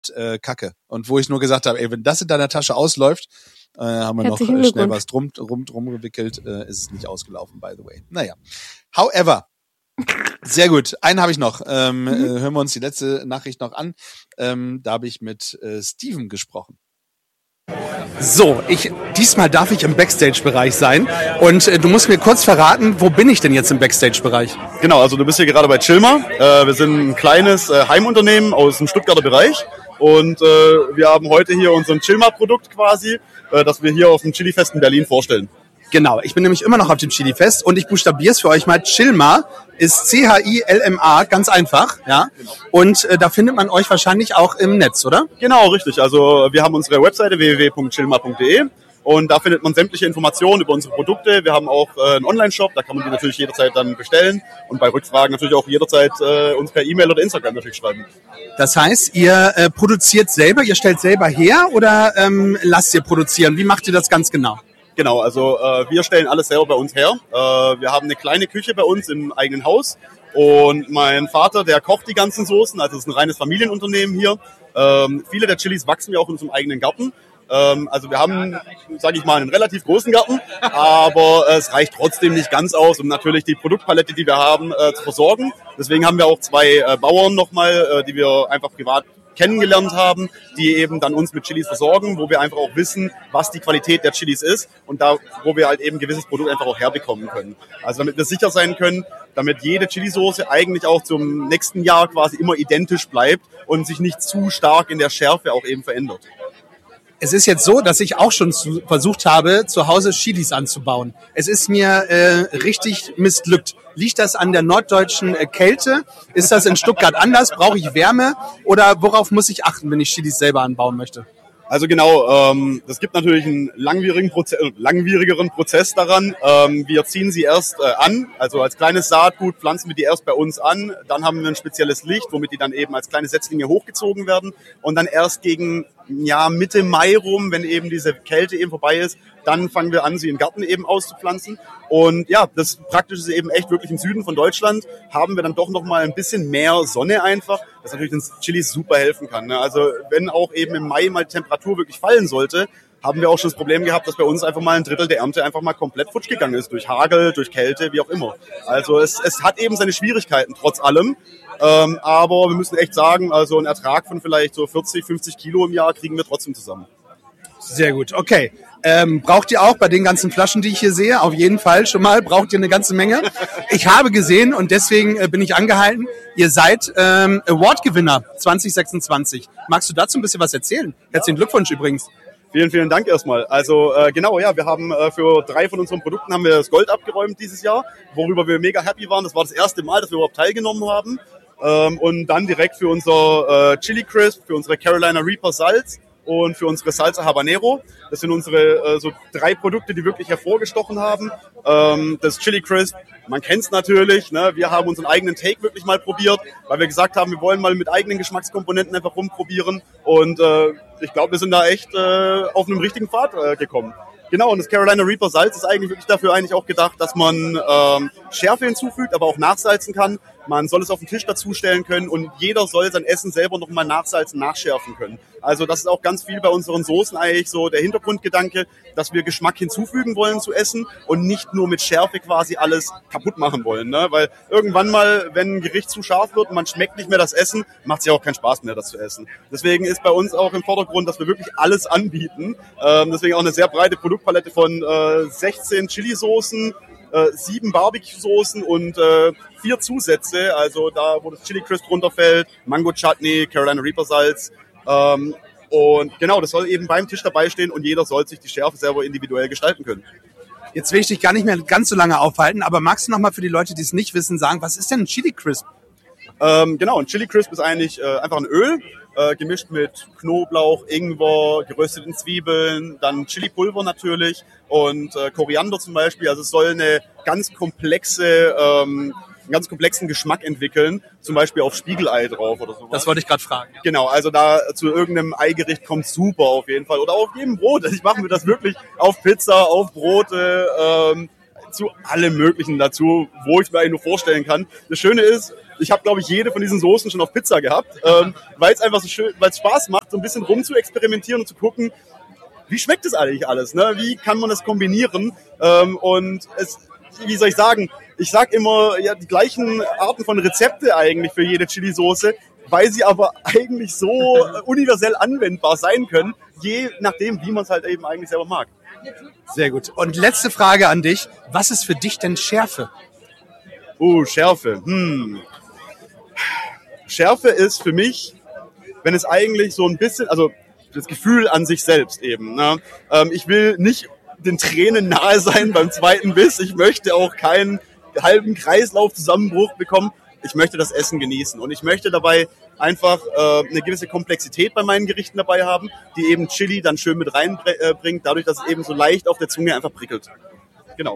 Kacke. Und wo ich nur gesagt habe, ey, wenn das in deiner Tasche ausläuft, haben wir noch schnell was drum gewickelt, ist es nicht ausgelaufen, by the way. Naja. However, sehr gut. Einen habe ich noch. Hören wir uns die letzte Nachricht noch an. Da habe ich mit Steven gesprochen. So, diesmal darf ich im Backstage-Bereich sein und du musst mir kurz verraten, wo bin ich denn jetzt im Backstage-Bereich? Genau, also du bist hier gerade bei Chilma. Wir sind ein kleines Heimunternehmen aus dem Stuttgarter Bereich und wir haben heute hier unser Chilma-Produkt quasi, das wir hier auf dem Chili-Fest in Berlin vorstellen. Genau, ich bin nämlich immer noch auf dem Chili-Fest und ich buchstabiere es für euch mal. Chilma ist CHILMA, ganz einfach, ja. Und da findet man euch wahrscheinlich auch im Netz, oder? Genau, richtig. Also wir haben unsere Webseite www.chilma.de und da findet man sämtliche Informationen über unsere Produkte. Wir haben auch einen Online-Shop, da kann man die natürlich jederzeit dann bestellen und bei Rückfragen natürlich auch jederzeit uns per E-Mail oder Instagram natürlich schreiben. Das heißt, ihr produziert selber, ihr stellt selber her oder lasst ihr produzieren? Wie macht ihr das ganz genau? Genau, also wir stellen alles selber bei uns her. Wir haben eine kleine Küche bei uns im eigenen Haus und mein Vater, der kocht die ganzen Soßen, also es ist ein reines Familienunternehmen hier. Viele der Chilis wachsen wir auch in unserem eigenen Garten. Also wir haben, sage ich mal, einen relativ großen Garten, aber es reicht trotzdem nicht ganz aus, um natürlich die Produktpalette, die wir haben, zu versorgen. Deswegen haben wir auch 2 Bauern nochmal, die wir einfach privat kennengelernt haben, die eben dann uns mit Chilis versorgen, wo wir einfach auch wissen, was die Qualität der Chilis ist und da, wo wir halt eben ein gewisses Produkt einfach auch herbekommen können. Also damit wir sicher sein können, damit jede Chilisoße eigentlich auch zum nächsten Jahr quasi immer identisch bleibt und sich nicht zu stark in der Schärfe auch eben verändert. Es ist jetzt so, dass ich auch schon versucht habe, zu Hause Chilis anzubauen. Es ist mir richtig missglückt. Liegt das an der norddeutschen Kälte? Ist das in Stuttgart anders? Brauche ich Wärme? Oder worauf muss ich achten, wenn ich Chilis selber anbauen möchte? Also genau, das gibt natürlich einen langwierigeren Prozess daran. Wir ziehen sie erst an, also als kleines Saatgut pflanzen wir die erst bei uns an. Dann haben wir ein spezielles Licht, womit die dann eben als kleine Setzlinge hochgezogen werden. Und dann erst gegen Mitte Mai rum, wenn eben diese Kälte eben vorbei ist, dann fangen wir an, sie im Garten eben auszupflanzen. Und ja, das Praktische ist eben echt wirklich im Süden von Deutschland, haben wir dann doch nochmal ein bisschen mehr Sonne einfach, das natürlich den Chilis super helfen kann. Ne? Also wenn auch eben im Mai mal Temperatur wirklich fallen sollte, haben wir auch schon das Problem gehabt, dass bei uns einfach mal ein Drittel der Ernte einfach mal komplett futsch gegangen ist, durch Hagel, durch Kälte, wie auch immer. Also es hat eben seine Schwierigkeiten, trotz allem. Aber wir müssen echt sagen, also einen Ertrag von vielleicht so 40, 50 Kilo im Jahr kriegen wir trotzdem zusammen. Sehr gut, okay. Braucht ihr auch bei den ganzen Flaschen, die ich hier sehe, auf jeden Fall schon mal, braucht ihr eine ganze Menge. Ich habe gesehen und deswegen bin ich angehalten, ihr seid Award-Gewinner 2026. Magst du dazu ein bisschen was erzählen? Herzlichen Glückwunsch übrigens. Vielen, vielen Dank erstmal. Also genau, ja, wir haben für 3 von unseren Produkten haben wir das Gold abgeräumt dieses Jahr, worüber wir mega happy waren. Das war das erste Mal, dass wir überhaupt teilgenommen haben. Und dann direkt für unser Chili Crisp, für unsere Carolina Reaper Salz und für unsere Salsa Habanero. Das sind unsere so 3 Produkte, die wirklich hervorgestochen haben. Das Chili Crisp, man kennt es natürlich. Ne? Wir haben unseren eigenen Take wirklich mal probiert, weil wir gesagt haben, wir wollen mal mit eigenen Geschmackskomponenten einfach rumprobieren. Und ich glaube, wir sind da echt auf einem richtigen Pfad gekommen. Genau, und das Carolina Reaper Salz ist eigentlich wirklich dafür eigentlich auch gedacht, dass man Schärfe hinzufügt, aber auch nachsalzen kann. Man soll es auf den Tisch dazustellen können und jeder soll sein Essen selber nochmal nachsalzen, nachschärfen können. Also das ist auch ganz viel bei unseren Soßen eigentlich so der Hintergrundgedanke, dass wir Geschmack hinzufügen wollen zu Essen und nicht nur mit Schärfe quasi alles kaputt machen wollen. Ne? Weil irgendwann mal, wenn ein Gericht zu scharf wird und man schmeckt nicht mehr das Essen, macht es ja auch keinen Spaß mehr, das zu essen. Deswegen ist bei uns auch im Vordergrund, dass wir wirklich alles anbieten. Deswegen auch eine sehr breite Produktpalette von 16 Chili-Soßen, 7 Barbecue-Soßen und 4 Zusätze, also da, wo das Chili Crisp runterfällt, Mango Chutney, Carolina Reaper Salz. Und genau, das soll eben beim Tisch dabei stehen und jeder soll sich die Schärfe selber individuell gestalten können. Jetzt will ich dich gar nicht mehr ganz so lange aufhalten, aber magst du noch mal für die Leute, die es nicht wissen, sagen, was ist denn ein Chili Crisp? Genau, ein Chili Crisp ist eigentlich einfach ein Öl, gemischt mit Knoblauch, Ingwer, gerösteten Zwiebeln, dann Chili-Pulver natürlich und Koriander zum Beispiel. Also es soll eine ganz einen ganz komplexen Geschmack entwickeln, zum Beispiel auf Spiegelei drauf oder sowas. Das wollte ich gerade fragen. Ja. Genau, also da zu irgendeinem Eigericht kommt super auf jeden Fall. Oder auf jedem Brot. Ich mache mir das wirklich auf Pizza, auf Brote. zu allem Möglichen dazu, wo ich es mir eigentlich nur vorstellen kann. Das Schöne ist, ich habe, glaube ich, jede von diesen Soßen schon auf Pizza gehabt, weil es einfach so schön, weil es Spaß macht, so ein bisschen rum zu experimentieren und zu gucken, wie schmeckt das eigentlich alles, ne? Wie kann man das kombinieren? Und wie soll ich sagen? Ich sag immer, ja, die gleichen Arten von Rezepte eigentlich für jede Chili-Soße, weil sie aber eigentlich so universell anwendbar sein können, je nachdem, wie man es halt eben eigentlich selber mag. Sehr gut. Und letzte Frage an dich. Was ist für dich denn Schärfe? Schärfe. Schärfe ist für mich, wenn es eigentlich so ein bisschen, also das Gefühl an sich selbst eben. Ne? Ich will nicht den Tränen nahe sein beim zweiten Biss. Ich möchte auch keinen halben Kreislaufzusammenbruch bekommen. Ich möchte das Essen genießen und ich möchte dabei einfach eine gewisse Komplexität bei meinen Gerichten dabei haben, die eben Chili dann schön mit reinbringt, dadurch, dass es eben so leicht auf der Zunge einfach prickelt. Genau.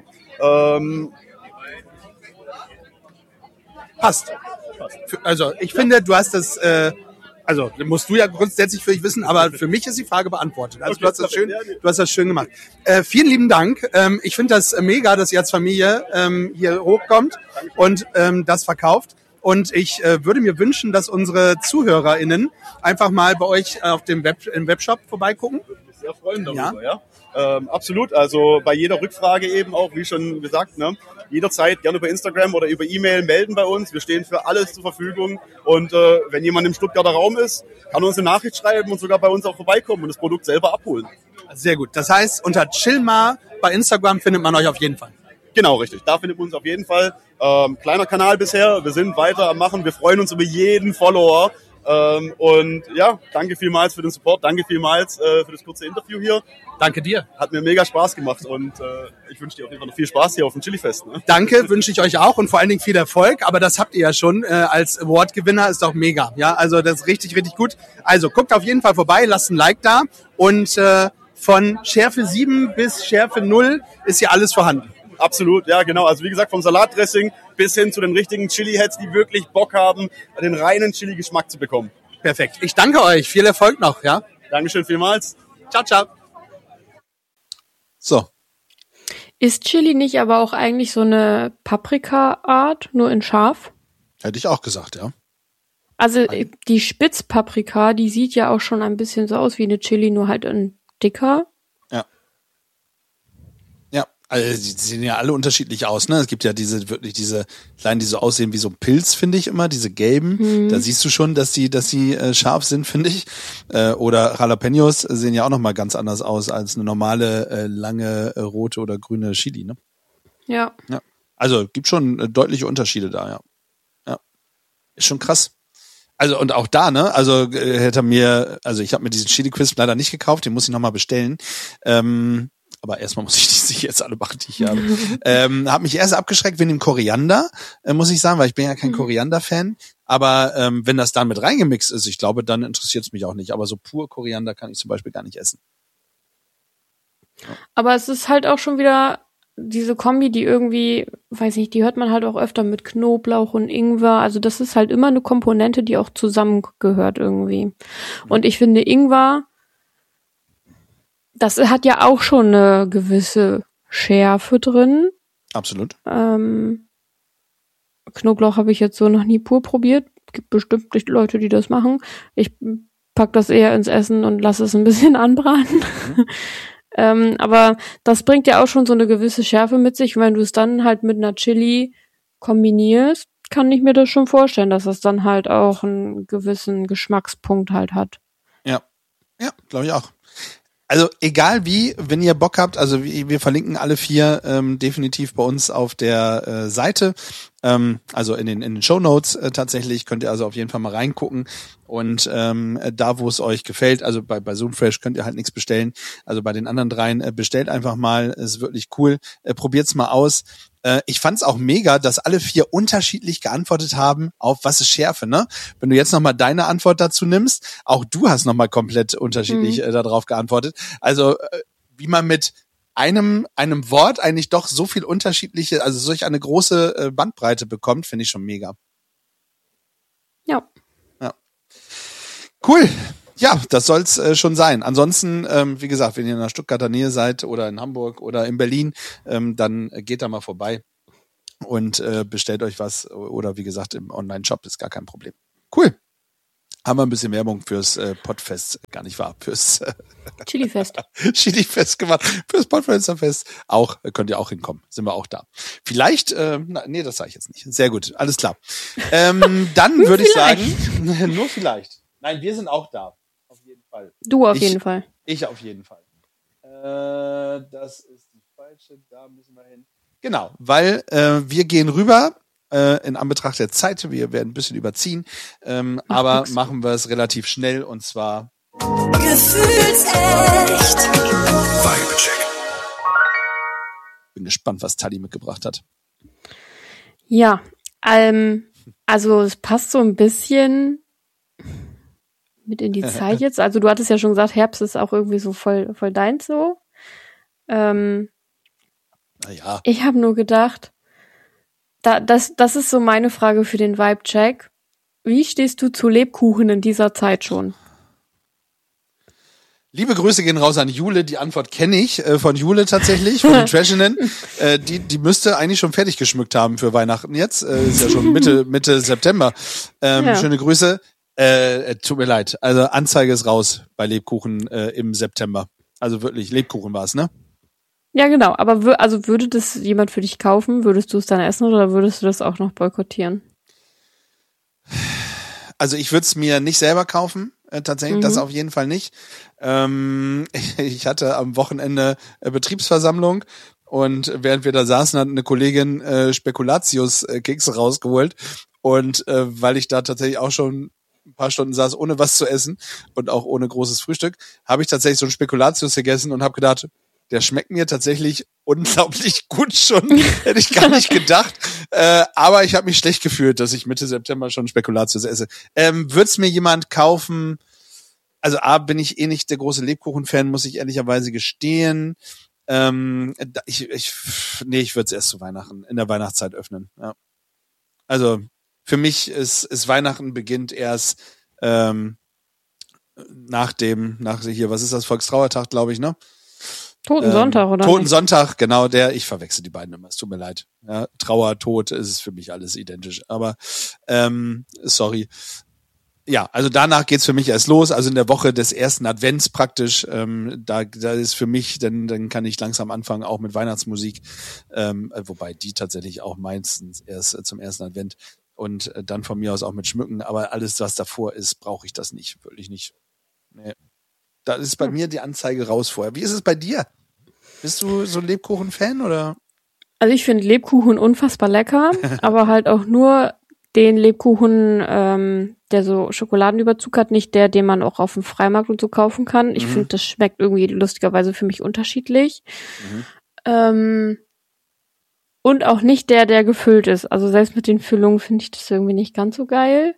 Passt. Also ich finde, du hast das, also musst du ja grundsätzlich für dich wissen, aber für mich ist die Frage beantwortet. Also du hast das schön gemacht. Vielen lieben Dank. Ich finde das mega, dass ihr als Familie hier hochkommt und das verkauft. Und ich würde mir wünschen, dass unsere ZuhörerInnen einfach mal bei euch auf dem im Webshop vorbeigucken. Würde mich sehr freuen darüber, ja. Absolut, also bei jeder Rückfrage eben auch, wie schon gesagt, ne, jederzeit gerne über Instagram oder über E-Mail melden bei uns. Wir stehen für alles zur Verfügung und wenn jemand im Stuttgarter Raum ist, kann uns eine Nachricht schreiben und sogar bei uns auch vorbeikommen und das Produkt selber abholen. Sehr gut, das heißt, unter Chillmar bei Instagram findet man euch auf jeden Fall. Genau, richtig, da findet man uns auf jeden Fall. Kleiner Kanal bisher, wir sind weiter am Machen, wir freuen uns über jeden Follower. Und ja, danke vielmals für den Support, danke vielmals für das kurze Interview hier. Danke dir. Hat mir mega Spaß gemacht und ich wünsche dir auf jeden Fall noch viel Spaß hier auf dem Chili-Fest. Ne? Danke, wünsche ich euch auch und vor allen Dingen viel Erfolg, aber das habt ihr ja schon als Award-Gewinner, ist auch mega. Ja, also das ist richtig, richtig gut. Also guckt auf jeden Fall vorbei, lasst ein Like da und von Schärfe 7 bis Schärfe 0 ist hier alles vorhanden. Absolut, ja genau. Also wie gesagt, vom Salatdressing bis hin zu den richtigen Chili-Heads, die wirklich Bock haben, den reinen Chili-Geschmack zu bekommen. Perfekt. Ich danke euch. Viel Erfolg noch, ja? Dankeschön vielmals. Ciao, ciao. So. Ist Chili nicht aber auch eigentlich so eine Paprika-Art, nur in scharf? Hätte ich auch gesagt, ja. Also die Spitzpaprika, die sieht ja auch schon ein bisschen so aus wie eine Chili, nur halt in dicker. Ja. Ja, also die sehen ja alle unterschiedlich aus, ne? Es gibt ja diese kleinen, die so aussehen wie so ein Pilz, finde ich immer, diese gelben. Da siehst du schon, dass die scharf sind, finde ich. Oder Jalapenos sehen ja auch nochmal ganz anders aus als eine normale, lange, rote oder grüne Chili, ne? Ja. Ja. Also gibt schon deutliche Unterschiede da, ja. Ja. Ist schon krass. Also und auch da, ne? Also ich habe mir diesen Chili-Quiz leider nicht gekauft, den muss ich nochmal bestellen. Aber erstmal muss ich die jetzt alle machen, die ich habe. Hab mich erst abgeschreckt wegen dem Koriander, muss ich sagen, weil ich bin ja kein Koriander-Fan. Aber wenn das dann mit reingemixt ist, ich glaube, dann interessiert es mich auch nicht. Aber so pur Koriander kann ich zum Beispiel gar nicht essen. Ja. Aber es ist halt auch schon wieder diese Kombi, die irgendwie, weiß nicht, die hört man halt auch öfter mit Knoblauch und Ingwer. Also das ist halt immer eine Komponente, die auch zusammengehört irgendwie. Und ich finde Ingwer, das hat ja auch schon eine gewisse Schärfe drin. Absolut. Knoblauch habe ich jetzt so noch nie pur probiert. Es gibt bestimmt Leute, die das machen. Ich pack das eher ins Essen und lasse es ein bisschen anbraten. Aber das bringt ja auch schon so eine gewisse Schärfe mit sich. Wenn du es dann halt mit einer Chili kombinierst, kann ich mir das schon vorstellen, dass es dann halt auch einen gewissen Geschmackspunkt halt hat. Ja, glaube ich auch. Also egal wie, wenn ihr Bock habt, also wir verlinken alle 4 definitiv bei uns auf der Seite, also in den Shownotes tatsächlich, könnt ihr also auf jeden Fall mal reingucken und da, wo es euch gefällt, also bei Zoomfresh könnt ihr halt nichts bestellen, also bei den anderen 3 bestellt einfach mal, ist wirklich cool, probiert's mal aus. Ich fand's auch mega, dass alle 4 unterschiedlich geantwortet haben auf was ist Schärfe, ne? Wenn du jetzt nochmal deine Antwort dazu nimmst, auch du hast nochmal komplett unterschiedlich darauf geantwortet. Also wie man mit einem Wort eigentlich doch so viel unterschiedliche, also solch eine große Bandbreite bekommt, finde ich schon mega. Ja. Cool. Ja, das soll's schon sein. Ansonsten, wie gesagt, wenn ihr in der Stuttgarter Nähe seid oder in Hamburg oder in Berlin, dann geht da mal vorbei und bestellt euch was oder wie gesagt im Online-Shop, ist gar kein Problem. Cool. Haben wir ein bisschen Werbung fürs Podfest, gar nicht wahr, fürs Chilifest. Chilifest gemacht, fürs Podfest. Auch, könnt ihr auch hinkommen, sind wir auch da. Vielleicht, nee, das sage ich jetzt nicht. Sehr gut, alles klar. Dann würde ich sagen, nur vielleicht. Nein, wir sind auch da. Auf jeden Fall. Du auf jeden Fall. Ich auf jeden Fall. Das ist die falsche, da müssen wir hin. Genau, weil wir gehen rüber in Anbetracht der Zeit. Wir werden ein bisschen überziehen, aber nix. Machen wir es relativ schnell und zwar Gefühlsecht. Vibe-Check. Bin gespannt, was Tali mitgebracht hat. Ja, also es passt so ein bisschen mit in die Zeit jetzt. Also du hattest ja schon gesagt, Herbst ist auch irgendwie so voll deins so. Naja. Ich habe nur gedacht, das ist so meine Frage für den Vibe-Check. Wie stehst du zu Lebkuchen in dieser Zeit schon? Liebe Grüße gehen raus an Jule. Die Antwort kenne ich von Jule tatsächlich, von den Trashinnen. Die müsste eigentlich schon fertig geschmückt haben für Weihnachten jetzt. Ist ja schon Mitte September. Ja. Schöne Grüße. Tut mir leid. Also Anzeige ist raus bei Lebkuchen im September. Also wirklich, Lebkuchen war es, ne? Ja, genau. Aber würde das jemand für dich kaufen? Würdest du es dann essen oder würdest du das auch noch boykottieren? Also ich würde es mir nicht selber kaufen. Tatsächlich, das auf jeden Fall nicht. Ich hatte am Wochenende Betriebsversammlung und während wir da saßen, hat eine Kollegin Spekulatius-Kekse rausgeholt. Und weil ich da tatsächlich auch schon ein paar Stunden saß, ohne was zu essen und auch ohne großes Frühstück, habe ich tatsächlich so einen Spekulatius gegessen und habe gedacht, der schmeckt mir tatsächlich unglaublich gut schon. Hätte ich gar nicht gedacht. Aber ich habe mich schlecht gefühlt, dass ich Mitte September schon Spekulatius esse. Wird's mir jemand kaufen? Also bin ich eh nicht der große Lebkuchen-Fan, muss ich ehrlicherweise gestehen. Ich würde es erst zu Weihnachten, in der Weihnachtszeit öffnen. Ja. Also für mich ist Weihnachten beginnt erst nach hier, was ist das, Volkstrauertag, glaube ich, ne? Totensonntag, oder? Totensonntag, genau, ich verwechsel die beiden immer, es tut mir leid. Ja, Trauer, Tod, ist für mich alles identisch. Aber sorry. Ja, also danach geht's für mich erst los, also in der Woche des ersten Advents praktisch, da ist für mich, dann kann ich langsam anfangen, auch mit Weihnachtsmusik, wobei die tatsächlich auch meistens erst zum ersten Advent und dann von mir aus auch mit Schmücken, aber alles, was davor ist, brauche ich das nicht, wirklich nicht. Nee. Da ist bei mir die Anzeige raus vorher. Wie ist es bei dir? Bist du so ein Lebkuchen-Fan oder? Also ich finde Lebkuchen unfassbar lecker, aber halt auch nur den Lebkuchen, der so Schokoladenüberzug hat, nicht der, den man auch auf dem Freimarkt und so kaufen kann. Ich finde, das schmeckt irgendwie lustigerweise für mich unterschiedlich. Und auch nicht der gefüllt ist. Also selbst mit den Füllungen finde ich das irgendwie nicht ganz so geil.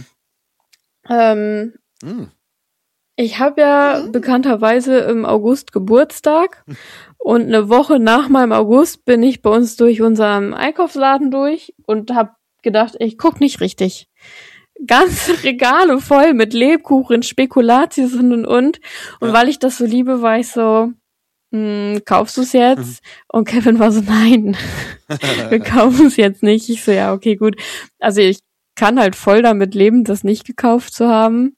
Ich habe ja bekannterweise im August Geburtstag und eine Woche nach meinem August bin ich bei uns durch unseren Einkaufsladen durch und habe gedacht, ich guck nicht richtig. Ganze Regale voll mit Lebkuchen, Spekulatius und weil ich das so liebe, war ich so, kaufst du es jetzt? Und Kevin war so, nein, wir kaufen es jetzt nicht. Ich so, ja, okay, gut. Also ich kann halt voll damit leben, das nicht gekauft zu haben.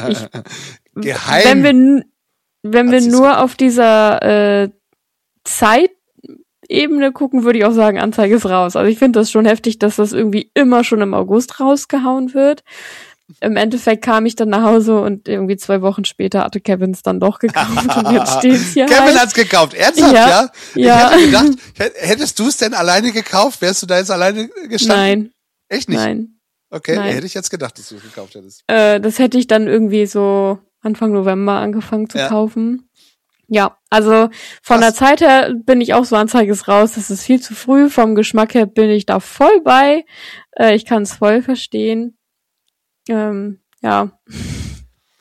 Geheim. Wenn wir nur auf dieser Zeitebene gucken, würde ich auch sagen, Anzeige ist raus. Also ich finde das schon heftig, dass das irgendwie immer schon im August rausgehauen wird. Im Endeffekt kam ich dann nach Hause und irgendwie 2 Wochen später hatte Kevin es dann doch gekauft und jetzt steht's hier. Kevin hat's gekauft, ernsthaft, ja? Ich hätte gedacht, hättest du es denn alleine gekauft? Wärst du da jetzt alleine gestanden? Nein. Echt nicht? Nein. Okay, Nein. Hätte ich jetzt gedacht, dass du es gekauft hättest. Das hätte ich dann irgendwie so Anfang November angefangen zu kaufen. Ja, also von der Zeit her bin ich auch so, Anzeige ist raus, das ist viel zu früh. Vom Geschmack her bin ich da voll bei. Ich kann es voll verstehen. Ja.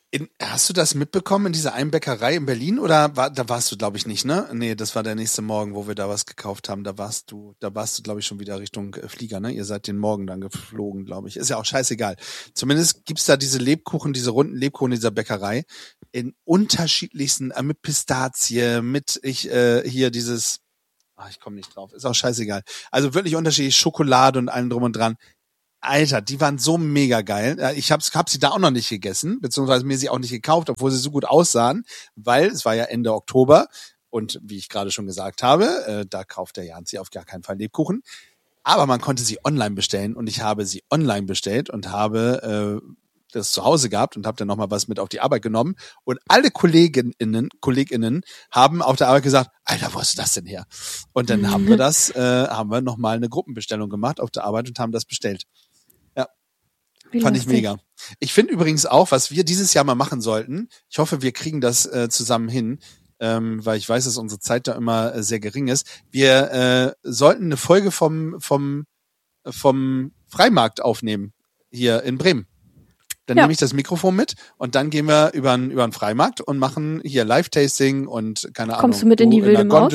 Hast du das mitbekommen in dieser einen Bäckerei in Berlin oder da warst du, glaube ich, nicht, ne? Nee, das war der nächste Morgen, wo wir da was gekauft haben. Da warst du, glaube ich, schon wieder Richtung Flieger, ne? Ihr seid den Morgen dann geflogen, glaube ich. Ist ja auch scheißegal. Zumindest gibt's da diese Lebkuchen, diese runden Lebkuchen in dieser Bäckerei in unterschiedlichsten, mit Pistazie, mit hier dieses, ich komme nicht drauf, ist auch scheißegal. Also wirklich unterschiedlich, Schokolade und allem drum und dran. Alter, die waren so mega geil. Ich hab sie da auch noch nicht gegessen, beziehungsweise mir sie auch nicht gekauft, obwohl sie so gut aussahen, weil es war ja Ende Oktober und wie ich gerade schon gesagt habe, da kauft der Janzi auf gar keinen Fall Lebkuchen. Aber man konnte sie online bestellen und ich habe sie online bestellt und habe das zu Hause gehabt und habe dann nochmal was mit auf die Arbeit genommen und alle KollegInnen haben auf der Arbeit gesagt, Alter, wo ist das denn her? Und dann haben wir nochmal eine Gruppenbestellung gemacht auf der Arbeit und haben das bestellt. Fand ich mega. Ich finde übrigens auch, was wir dieses Jahr mal machen sollten, ich hoffe, wir kriegen das zusammen hin, weil ich weiß, dass unsere Zeit da immer sehr gering ist. Wir sollten eine Folge vom Freimarkt aufnehmen, hier in Bremen. Dann nehme ich das Mikrofon mit und dann gehen wir über den Freimarkt und machen hier Live-Tasting und keine Ahnung. Kommst du mit in die wilde Maus?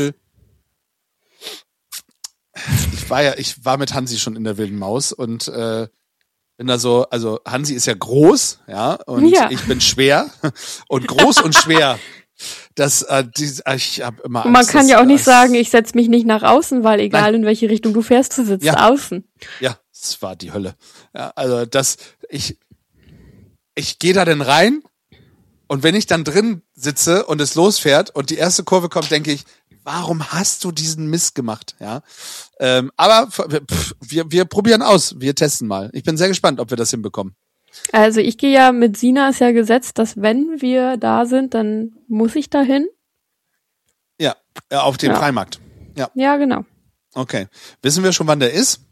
Ich war mit Hansi schon in der wilden Maus und bin da so, also Hansi ist ja groß, ja, und ich bin schwer und groß und schwer. Ich habe immer Angst. Man kann ja auch nicht sagen, ich setze mich nicht nach außen, weil egal in welche Richtung du fährst, du sitzt außen. Ja, das war die Hölle. Ja, also ich gehe da dann rein und wenn ich dann drin sitze und es losfährt und die erste Kurve kommt, denke ich, warum hast du diesen Mist gemacht? Ja, aber wir probieren aus, wir testen mal. Ich bin sehr gespannt, ob wir das hinbekommen. Also ich gehe ja mit Sina, ist ja gesetzt, dass wenn wir da sind, dann muss ich dahin. Ja, auf dem Freimarkt. Ja, genau. Okay. Wissen wir schon, wann der ist?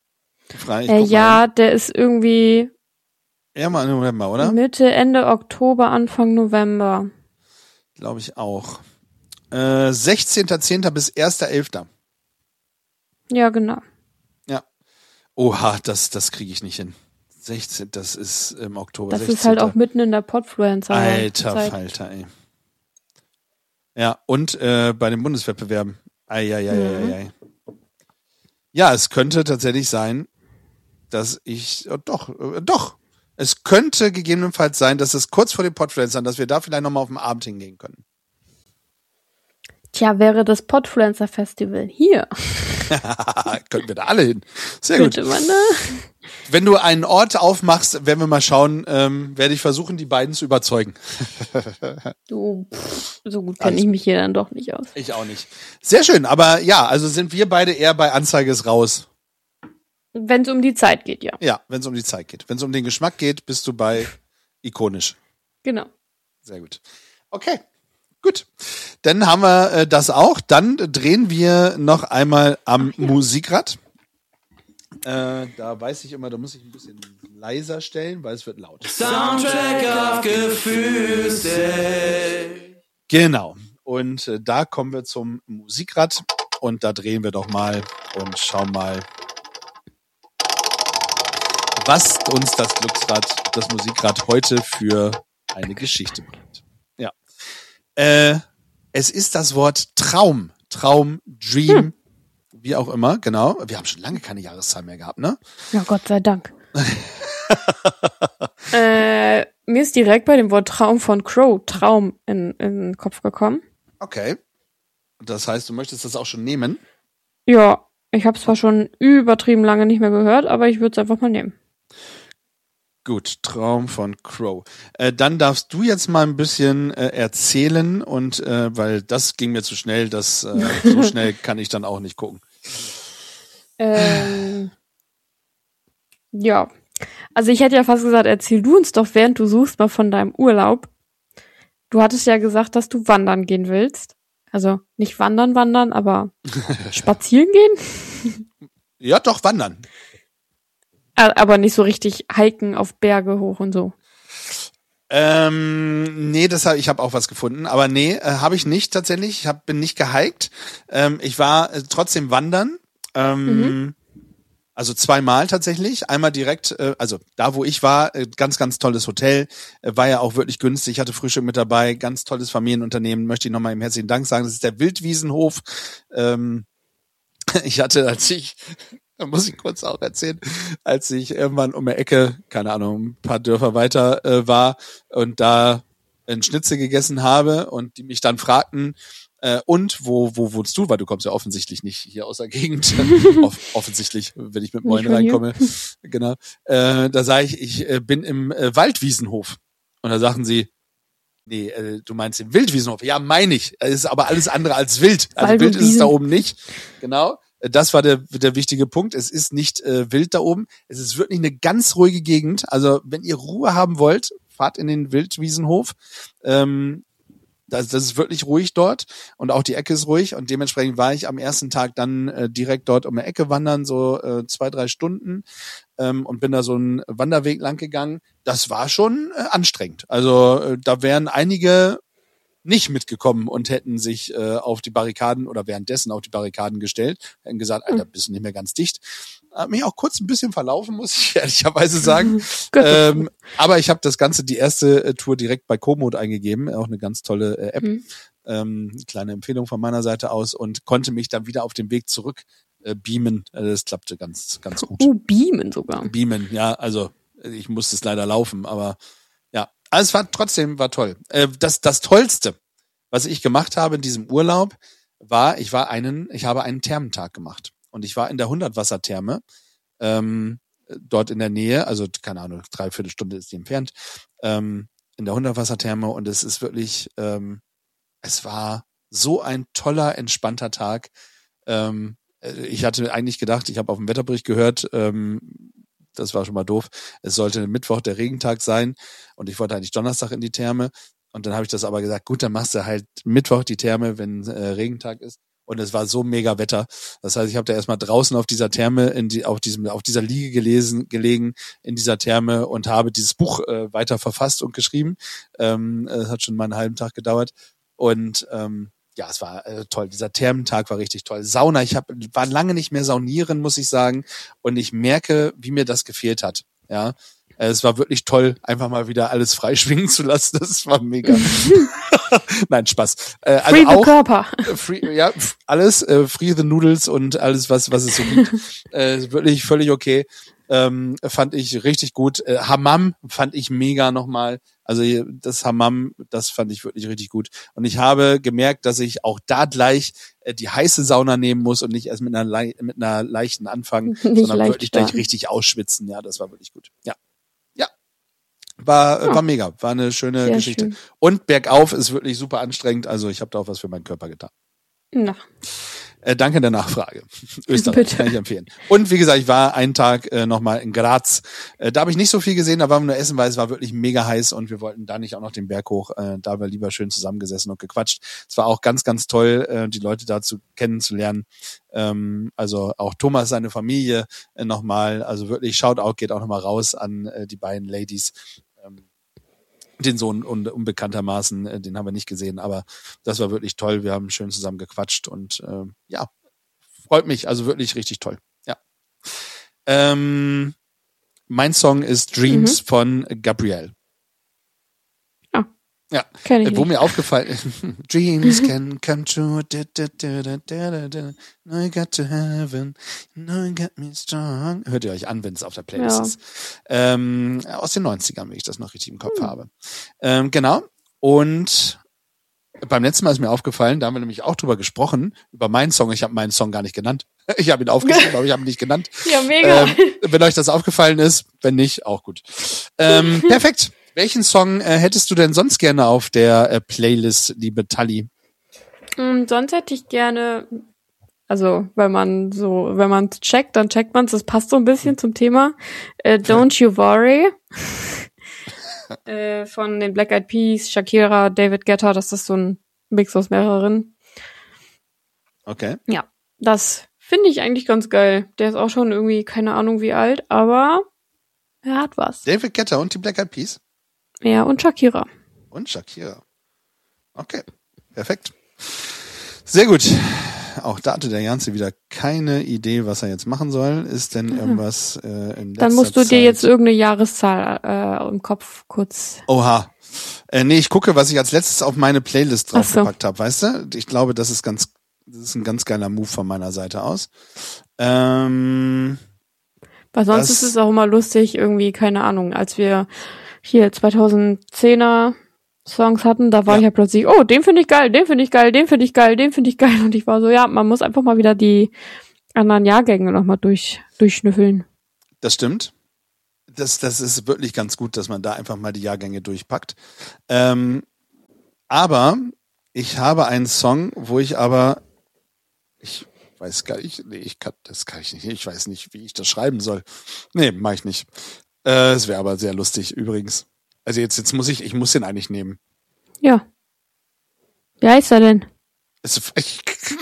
Der ist irgendwie mal im November, oder? Mitte, Ende Oktober, Anfang November. Glaube ich auch. 16.10. bis 1.11. Ja, genau. Ja. Oha, das kriege ich nicht hin. 16, das ist im Oktober. Das 16. ist halt auch mitten in der Podfluencer. Alter Falter, ey. Ja, und bei den Bundeswettbewerben. Ei. Ja, es könnte tatsächlich sein, dass ich, doch. Es könnte gegebenenfalls sein, dass es kurz vor den Podfluencern, dass wir da vielleicht nochmal auf den Abend hingehen können. Tja, wäre das Podfluencer Festival hier. Könnten wir da alle hin. Sehr gut. Könnte man, ne? Wenn du einen Ort aufmachst, werden wir mal schauen, werde ich versuchen, die beiden zu überzeugen. So gut kenne ich mich hier dann doch nicht aus. Ich auch nicht. Sehr schön, aber ja, also sind wir beide eher bei Anzeige ist raus. Wenn es um die Zeit geht, ja. Ja, wenn es um die Zeit geht. Wenn es um den Geschmack geht, bist du bei ikonisch. Genau. Sehr gut. Okay. Gut, dann haben wir das auch. Dann drehen wir noch einmal am Musikrad. Da weiß ich immer, da muss ich ein bisschen leiser stellen, weil es wird laut. Soundtrack auf Gefühlsday. Genau. Und da kommen wir zum Musikrad und da drehen wir doch mal und schauen mal, was uns das Glücksrad, das Musikrad heute für eine Geschichte bringt. Ja. Es ist das Wort Traum, Dream, wie auch immer, genau. Wir haben schon lange keine Jahreszahl mehr gehabt, ne? Ja, Gott sei Dank. Mir ist direkt bei dem Wort Traum von Crow Traum in den Kopf gekommen. Okay. Das heißt, du möchtest das auch schon nehmen? Ja, ich habe es zwar schon übertrieben lange nicht mehr gehört, aber ich würde es einfach mal nehmen. Gut, Traum von Crow. Dann darfst du jetzt mal ein bisschen erzählen und weil das ging mir zu schnell, so schnell kann ich dann auch nicht gucken. Ja, also ich hätte ja fast gesagt, erzähl du uns doch, während du suchst, mal von deinem Urlaub. Du hattest ja gesagt, dass du wandern gehen willst. Also nicht wandern, aber spazieren gehen? Ja, doch, wandern. Aber nicht so richtig hiken auf Berge hoch und so. Nee, ich habe auch was gefunden, aber nee, habe ich nicht tatsächlich. Ich bin nicht gehiked. Ich war trotzdem wandern. Also 2-mal tatsächlich. Einmal direkt, also da, wo ich war, ganz, ganz tolles Hotel. War ja auch wirklich günstig. Ich hatte Frühstück mit dabei. Ganz tolles Familienunternehmen. Möchte ich nochmal im herzlichen Dank sagen. Das ist der Wildwiesenhof. Ich hatte, da muss ich kurz auch erzählen, als ich irgendwann um die Ecke, keine Ahnung, ein paar Dörfer weiter war und da einen Schnitzel gegessen habe und die mich dann fragten, und wo wohnst du? Weil du kommst ja offensichtlich nicht hier aus der Gegend. Offensichtlich, wenn ich mit Moin reinkomme. Genau. Da sage ich bin im Waldwiesenhof. Und da sagten sie, nee, du meinst den Wildwiesenhof. Ja, meine ich. Es ist aber alles andere als wild. Also wild ist es da oben nicht. Genau. Das war der wichtige Punkt. Es ist nicht wild da oben. Es ist wirklich eine ganz ruhige Gegend. Also wenn ihr Ruhe haben wollt, fahrt in den Wildwiesenhof. Das ist wirklich ruhig dort und auch die Ecke ist ruhig und dementsprechend war ich am ersten Tag dann direkt dort um die Ecke wandern, so 2-3 Stunden und bin da so einen Wanderweg lang gegangen. Das war schon anstrengend. Also da wären einige nicht mitgekommen und hätten sich auf die Barrikaden oder währenddessen auf die Barrikaden gestellt, hätten gesagt, Alter, bist du nicht mehr ganz dicht. Hab mich auch kurz ein bisschen verlaufen, muss ich ehrlicherweise sagen. Aber ich habe das Ganze, die erste Tour direkt bei Komoot eingegeben, auch eine ganz tolle App. Kleine Empfehlung von meiner Seite aus und konnte mich dann wieder auf den Weg zurück beamen. Das klappte ganz, ganz gut. Beamen sogar. Beamen, ja, also ich musste es leider laufen, aber ja, also es war trotzdem toll. Das Tollste, was ich gemacht habe in diesem Urlaub, war, ich habe einen Thermentag gemacht. Und ich war in der 100-Wasser-Therme, dort in der Nähe, also keine Ahnung, 3/4 Stunde ist die entfernt, in der 100-Wasser-Therme und es ist wirklich, es war so ein toller, entspannter Tag. Ich hatte eigentlich gedacht, ich habe auf dem Wetterbericht gehört, das war schon mal doof, es sollte Mittwoch der Regentag sein und ich wollte eigentlich Donnerstag in die Therme und dann habe ich das aber gesagt, gut, dann machst du halt Mittwoch die Therme, wenn Regentag ist. Und es war so mega Wetter. Das heißt, ich habe da erstmal draußen auf dieser Therme, auf dieser Liege gelegen in dieser Therme und habe dieses Buch weiter verfasst und geschrieben. Es hat schon mal einen halben Tag gedauert. Und ja, es war toll. Dieser Thermentag war richtig toll. Sauna, war lange nicht mehr saunieren, muss ich sagen. Und ich merke, wie mir das gefehlt hat. Ja. Es war wirklich toll, einfach mal wieder alles freischwingen zu lassen. Das war mega. Nein, Spaß. Also free auch, the Körper. Alles, free the Noodles und alles, was es so gibt. Wirklich völlig okay. Fand ich richtig gut. Hammam fand ich mega nochmal. Also das Hammam, das fand ich wirklich richtig gut. Und ich habe gemerkt, dass ich auch da gleich die heiße Sauna nehmen muss und nicht erst mit einer leichten anfangen, sondern wirklich gleich richtig ausschwitzen. Ja, das war wirklich gut. Ja. War mega, war eine schöne Sehr Geschichte. Schön. Und bergauf ist wirklich super anstrengend, also ich habe da auch was für meinen Körper getan. Na. Danke der Nachfrage. Österreich, Bitte. kann ich empfehlen. Und wie gesagt, ich war einen Tag nochmal in Graz. Da habe ich nicht so viel gesehen, da waren wir nur essen, weil es war wirklich mega heiß und wir wollten da nicht auch noch den Berg hoch. Da haben wir lieber schön zusammengesessen und gequatscht. Es war auch ganz, ganz toll, die Leute dazu kennenzulernen. Also auch Thomas, seine Familie nochmal. Also wirklich, Shoutout geht auch nochmal raus an die beiden Ladies. Den Sohn unbekanntermaßen, den haben wir nicht gesehen, aber das war wirklich toll. Wir haben schön zusammen gequatscht und ja, freut mich, also wirklich richtig toll. Ja. Mein Song ist Dreams von Gabrielle. Ah. Ja, Kenn ich wo nicht. mir aufgefallen ist, Dreams can come true, no you got to heaven, no you got me strong. Hört ihr euch an, wenn es auf der Playlist ist. Aus den 90ern, wenn ich das noch richtig im Kopf habe. Genau. Und beim letzten Mal ist mir aufgefallen, da haben wir nämlich auch drüber gesprochen, über meinen Song. Ich habe meinen Song gar nicht genannt. Ich habe ihn aufgeschrieben, aber ich habe ihn nicht genannt. Ja, mega. Wenn euch das aufgefallen ist, wenn nicht, auch gut. Perfekt. Welchen Song hättest du denn sonst gerne auf der Playlist, liebe Tali? Sonst hätte ich gerne, also wenn man checkt, dann checkt man es, das passt so ein bisschen zum Thema. Don't You Worry von den Black Eyed Peas, Shakira, David Guetta, das ist so ein Mix aus mehreren. Okay. Ja, das finde ich eigentlich ganz geil. Der ist auch schon irgendwie, keine Ahnung wie alt, aber er hat was. David Guetta und die Black Eyed Peas? Ja, und Shakira. Und Shakira. Okay, perfekt. Sehr gut. auch da hatte der Janze wieder keine Idee, was er jetzt machen soll. Ist denn irgendwas in letzter Dann musst du dir Zeit jetzt irgendeine Jahreszahl im Kopf kurz... Oha. Nee, ich gucke, was ich als letztes auf meine Playlist draufgepackt habe, weißt du? Ich glaube, das ist ein ganz geiler Move von meiner Seite aus. Weil sonst ist es auch immer lustig, irgendwie, keine Ahnung, als wir hier 2010er Songs hatten, da war ich ja plötzlich, oh, den finde ich geil, den finde ich geil, den finde ich geil, den finde ich geil. Und ich war so, ja, man muss einfach mal wieder die anderen Jahrgänge nochmal durchschnüffeln. Das stimmt. Das ist wirklich ganz gut, dass man da einfach mal die Jahrgänge durchpackt. Aber ich habe einen Song, wo ich weiß gar nicht, das kann ich nicht. Ich weiß nicht, wie ich das schreiben soll. Nee, mache ich nicht. Es wäre aber sehr lustig, übrigens. Also jetzt muss ich muss den eigentlich nehmen. Ja. Wie heißt er denn? Ich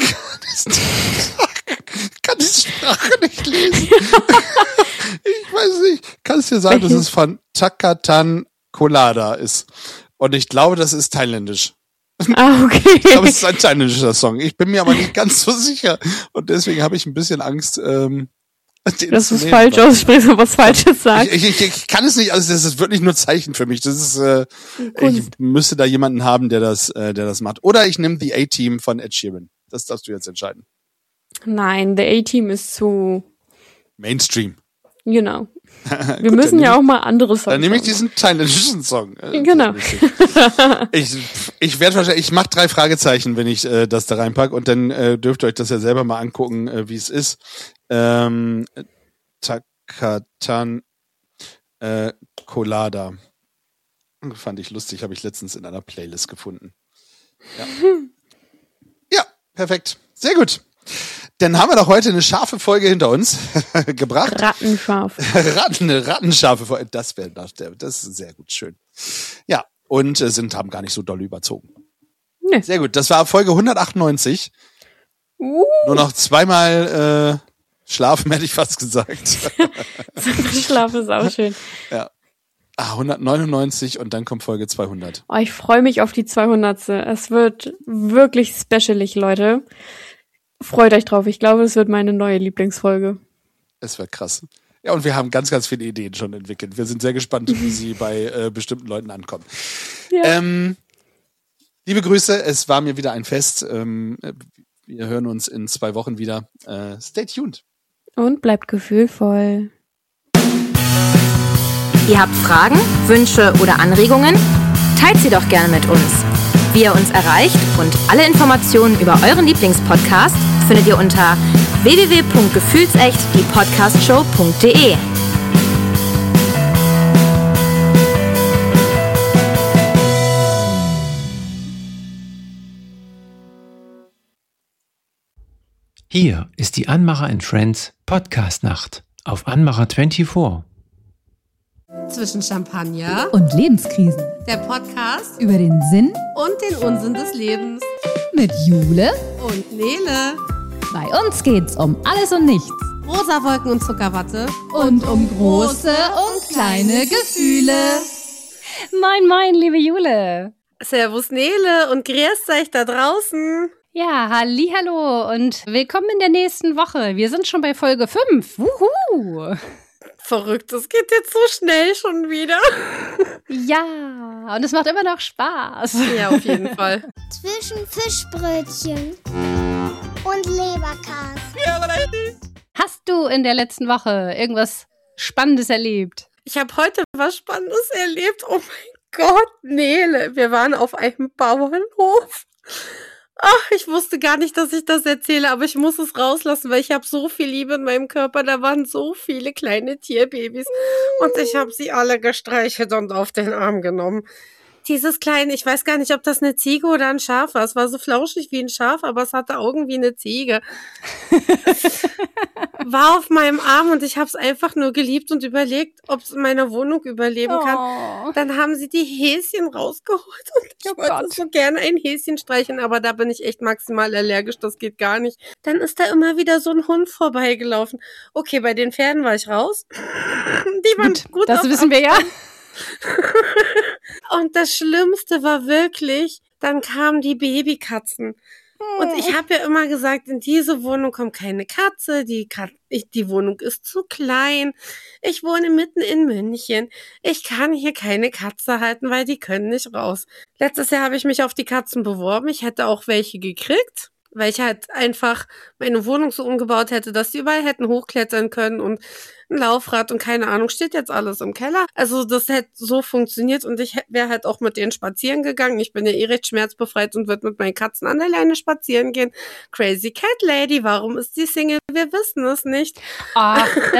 kann die Sprache nicht lesen. Ich weiß nicht. Kannst dir sagen, dass es von Takatan Kolada ist. Und ich glaube, das ist thailändisch. Okay. Ich glaube, es ist ein thailändischer Song. Ich bin mir aber nicht ganz so sicher. Und deswegen habe ich ein bisschen Angst, dass du es falsch aussprichst und was Falsches sagst. Ich kann es nicht, also das ist wirklich nur Zeichen für mich. Das ist, ich müsste da jemanden haben, der das macht. Oder ich nehme The A-Team von Ed Sheeran. Das darfst du jetzt entscheiden. Nein, The A-Team ist zu Mainstream. Genau. Wir müssen ja auch mal andere Songs. Dann nehme ich diesen thailändischen Song. Genau. Ich werde wahrscheinlich, ich mache 3 Fragezeichen, wenn ich das da reinpacke, und dann dürft ihr euch das ja selber mal angucken, wie es ist. Takatan Kolada. Fand ich lustig, habe ich letztens in einer Playlist gefunden. Ja, perfekt. Sehr gut. Dann haben wir doch heute eine scharfe Folge hinter uns gebracht. Rattenscharf. Rattenscharfe Folge. Das ist sehr gut, schön. Ja, und haben gar nicht so doll überzogen. Nee. Sehr gut. Das war Folge 198. Nur noch 2-mal schlafen, hätte ich fast gesagt. Schlafen ist auch schön. Ja. 199 und dann kommt Folge 200. Oh, ich freue mich auf die 200. Es wird wirklich specialig, Leute. Freut euch drauf. Ich glaube, es wird meine neue Lieblingsfolge. Es wird krass. Ja, und wir haben ganz, ganz viele Ideen schon entwickelt. Wir sind sehr gespannt, wie sie bei bestimmten Leuten ankommen. Ja. Liebe Grüße, es war mir wieder ein Fest. Wir hören uns in 2 Wochen wieder. Stay tuned. Und bleibt gefühlvoll. Ihr habt Fragen, Wünsche oder Anregungen? Teilt sie doch gerne mit uns. Wie ihr uns erreicht und alle Informationen über euren Lieblingspodcast findet ihr unter www.gefühlsecht-die-podcastshow.de. Hier ist die Anmacher & Friends Podcast-Nacht auf Anmacher 24. Zwischen Champagner und Lebenskrisen. Der Podcast über den Sinn und den Unsinn des Lebens. Mit Jule und Nele. Bei uns geht's um alles und nichts. Rosa Wolken und Zuckerwatte. Und um große und kleine Gefühle. Moin, moin, liebe Jule. Servus Nele und grüßt euch da draußen. Ja, hallihallo und willkommen in der nächsten Woche. Wir sind schon bei Folge 5. Wuhu! Verrückt, das geht jetzt so schnell schon wieder. Ja, und es macht immer noch Spaß. Ja, auf jeden Fall. Zwischen Fischbrötchen und Leberkas. Hast du in der letzten Woche irgendwas Spannendes erlebt? Ich habe heute was Spannendes erlebt. Oh mein Gott, Nele. Wir waren auf einem Bauernhof. Ach, ich wusste gar nicht, dass ich das erzähle, aber ich muss es rauslassen, weil ich habe so viel Liebe in meinem Körper. Da waren so viele kleine Tierbabys und ich habe sie alle gestreichelt und auf den Arm genommen. Dieses kleine, ich weiß gar nicht, ob das eine Ziege oder ein Schaf war. Es war so flauschig wie ein Schaf, aber es hatte Augen wie eine Ziege. War auf meinem Arm und ich habe es einfach nur geliebt und überlegt, ob es in meiner Wohnung überleben kann. Dann haben sie die Häschen rausgeholt und ich wollte so gerne ein Häschen streicheln, aber da bin ich echt maximal allergisch, das geht gar nicht. Dann ist da immer wieder so ein Hund vorbeigelaufen. Okay, bei den Pferden war ich raus. Die waren gut das wissen wir ja. Und das Schlimmste war wirklich, dann kamen die Babykatzen. Und ich habe ja immer gesagt, in diese Wohnung kommt keine Katze, die Wohnung ist zu klein. Ich wohne mitten in München. Ich kann hier keine Katze halten, weil die können nicht raus. Letztes Jahr habe ich mich auf die Katzen beworben. Ich hätte auch welche gekriegt, weil ich halt einfach meine Wohnung so umgebaut hätte, dass die überall hätten hochklettern können und ein Laufrad und keine Ahnung, steht jetzt alles im Keller. Also das hätte so funktioniert und ich wäre halt auch mit denen spazieren gegangen. Ich bin ja recht schmerzbefreit und würde mit meinen Katzen an der Leine spazieren gehen. Crazy Cat Lady, warum ist die Single? Wir wissen es nicht. Oh,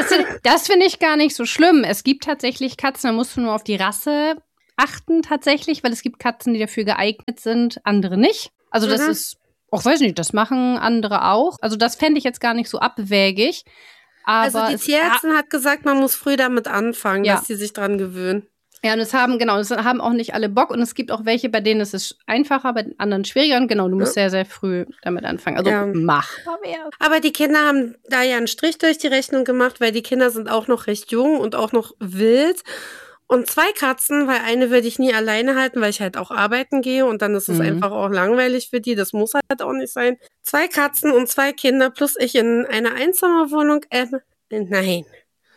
das finde ich gar nicht so schlimm. Es gibt tatsächlich Katzen, da musst du nur auf die Rasse achten tatsächlich, weil es gibt Katzen, die dafür geeignet sind, andere nicht. Also das ist, weiß nicht, das machen andere auch. Also das fände ich jetzt gar nicht so abwägig. Aber also die Tierärztin hat gesagt, man muss früh damit anfangen, dass sie sich dran gewöhnen. Ja, und es haben auch nicht alle Bock und es gibt auch welche, bei denen ist es einfacher, bei den anderen schwieriger und genau, du musst sehr, sehr früh damit anfangen. Also machbar wäre. Aber die Kinder haben da ja einen Strich durch die Rechnung gemacht, weil die Kinder sind auch noch recht jung und auch noch wild. Und 2 Katzen, weil eine würde ich nie alleine halten, weil ich halt auch arbeiten gehe und dann ist es einfach auch langweilig für die. Das muss halt auch nicht sein. 2 Katzen und 2 Kinder plus ich in einer Einzimmerwohnung. Nein,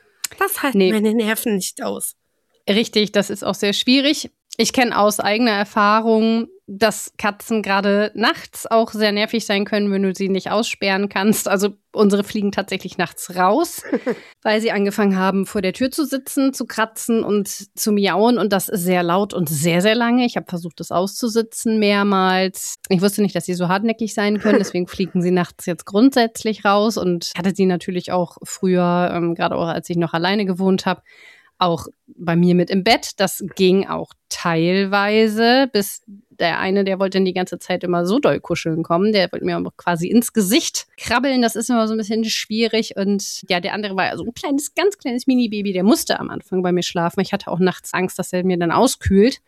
das halten meine Nerven nicht aus. Richtig, das ist auch sehr schwierig. Ich kenne aus eigener Erfahrung, dass Katzen gerade nachts auch sehr nervig sein können, wenn du sie nicht aussperren kannst. Also unsere fliegen tatsächlich nachts raus, weil sie angefangen haben, vor der Tür zu sitzen, zu kratzen und zu miauen. Und das ist sehr laut und sehr, sehr lange. Ich habe versucht, das auszusitzen mehrmals. Ich wusste nicht, dass sie so hartnäckig sein können. Deswegen fliegen sie nachts jetzt grundsätzlich raus. Und hatte sie natürlich auch früher, gerade auch als ich noch alleine gewohnt habe, auch bei mir mit im Bett. Das ging auch teilweise, bis der eine, der wollte dann die ganze Zeit immer so doll kuscheln kommen. Der wollte mir quasi ins Gesicht krabbeln. Das ist immer so ein bisschen schwierig. Und ja, der andere war ja so ein kleines, ganz kleines Mini-Baby. Der musste am Anfang bei mir schlafen. Ich hatte auch nachts Angst, dass er mir dann auskühlt.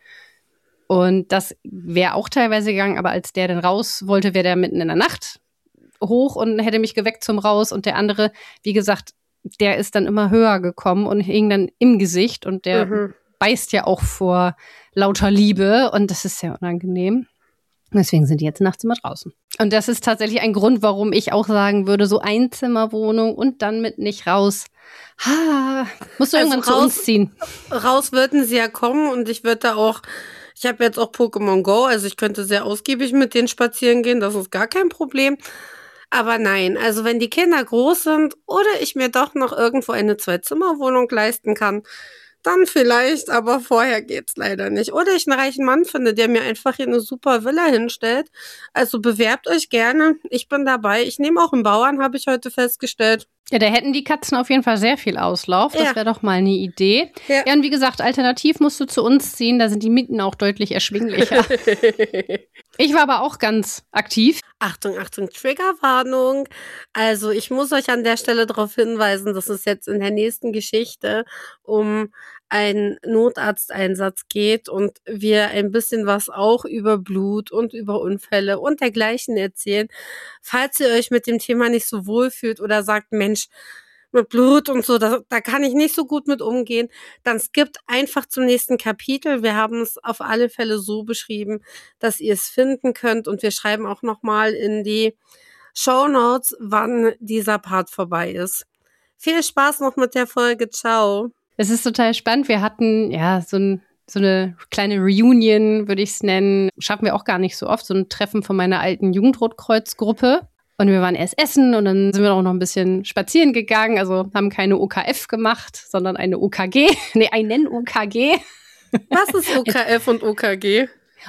Und das wäre auch teilweise gegangen. Aber als der dann raus wollte, wäre der mitten in der Nacht hoch und hätte mich geweckt zum Raus. Und der andere, wie gesagt, der ist dann immer höher gekommen und hing dann im Gesicht und der beißt ja auch vor lauter Liebe und das ist sehr unangenehm. Deswegen sind die jetzt nachts immer draußen. Und das ist tatsächlich ein Grund, warum ich auch sagen würde, so Einzimmerwohnung und dann mit nicht raus. Musst du irgendwann zu uns ziehen. Raus würden sie ja kommen und ich würde da auch, ich habe jetzt auch Pokémon Go, also ich könnte sehr ausgiebig mit denen spazieren gehen, das ist gar kein Problem. Aber nein, also wenn die Kinder groß sind oder ich mir doch noch irgendwo eine 2-Zimmer-Wohnung leisten kann, dann vielleicht, aber vorher geht's leider nicht. Oder ich einen reichen Mann finde, der mir einfach hier eine super Villa hinstellt. Also bewerbt euch gerne, ich bin dabei. Ich nehme auch einen Bauern, habe ich heute festgestellt. Ja, da hätten die Katzen auf jeden Fall sehr viel Auslauf. Das wäre doch mal eine Idee. Ja, und wie gesagt, alternativ musst du zu uns ziehen, da sind die Mieten auch deutlich erschwinglicher. Ich war aber auch ganz aktiv. Achtung, Achtung, Triggerwarnung. Also ich muss euch an der Stelle darauf hinweisen, dass es jetzt in der nächsten Geschichte um einen Notarzteinsatz geht und wir ein bisschen was auch über Blut und über Unfälle und dergleichen erzählen. Falls ihr euch mit dem Thema nicht so wohl fühlt oder sagt, Mensch, mit Blut und so, da kann ich nicht so gut mit umgehen, dann skippt einfach zum nächsten Kapitel. Wir haben es auf alle Fälle so beschrieben, dass ihr es finden könnt und wir schreiben auch nochmal in die Shownotes, wann dieser Part vorbei ist. Viel Spaß noch mit der Folge. Ciao. Es ist total spannend. Wir hatten so eine kleine Reunion, würde ich es nennen. Schaffen wir auch gar nicht so oft. So ein Treffen von meiner alten Jugendrotkreuz-Gruppe. Und wir waren erst essen und dann sind wir auch noch ein bisschen spazieren gegangen. Also haben keine OKF gemacht, sondern eine OKG. Einen OKG. Was ist OKF und OKG?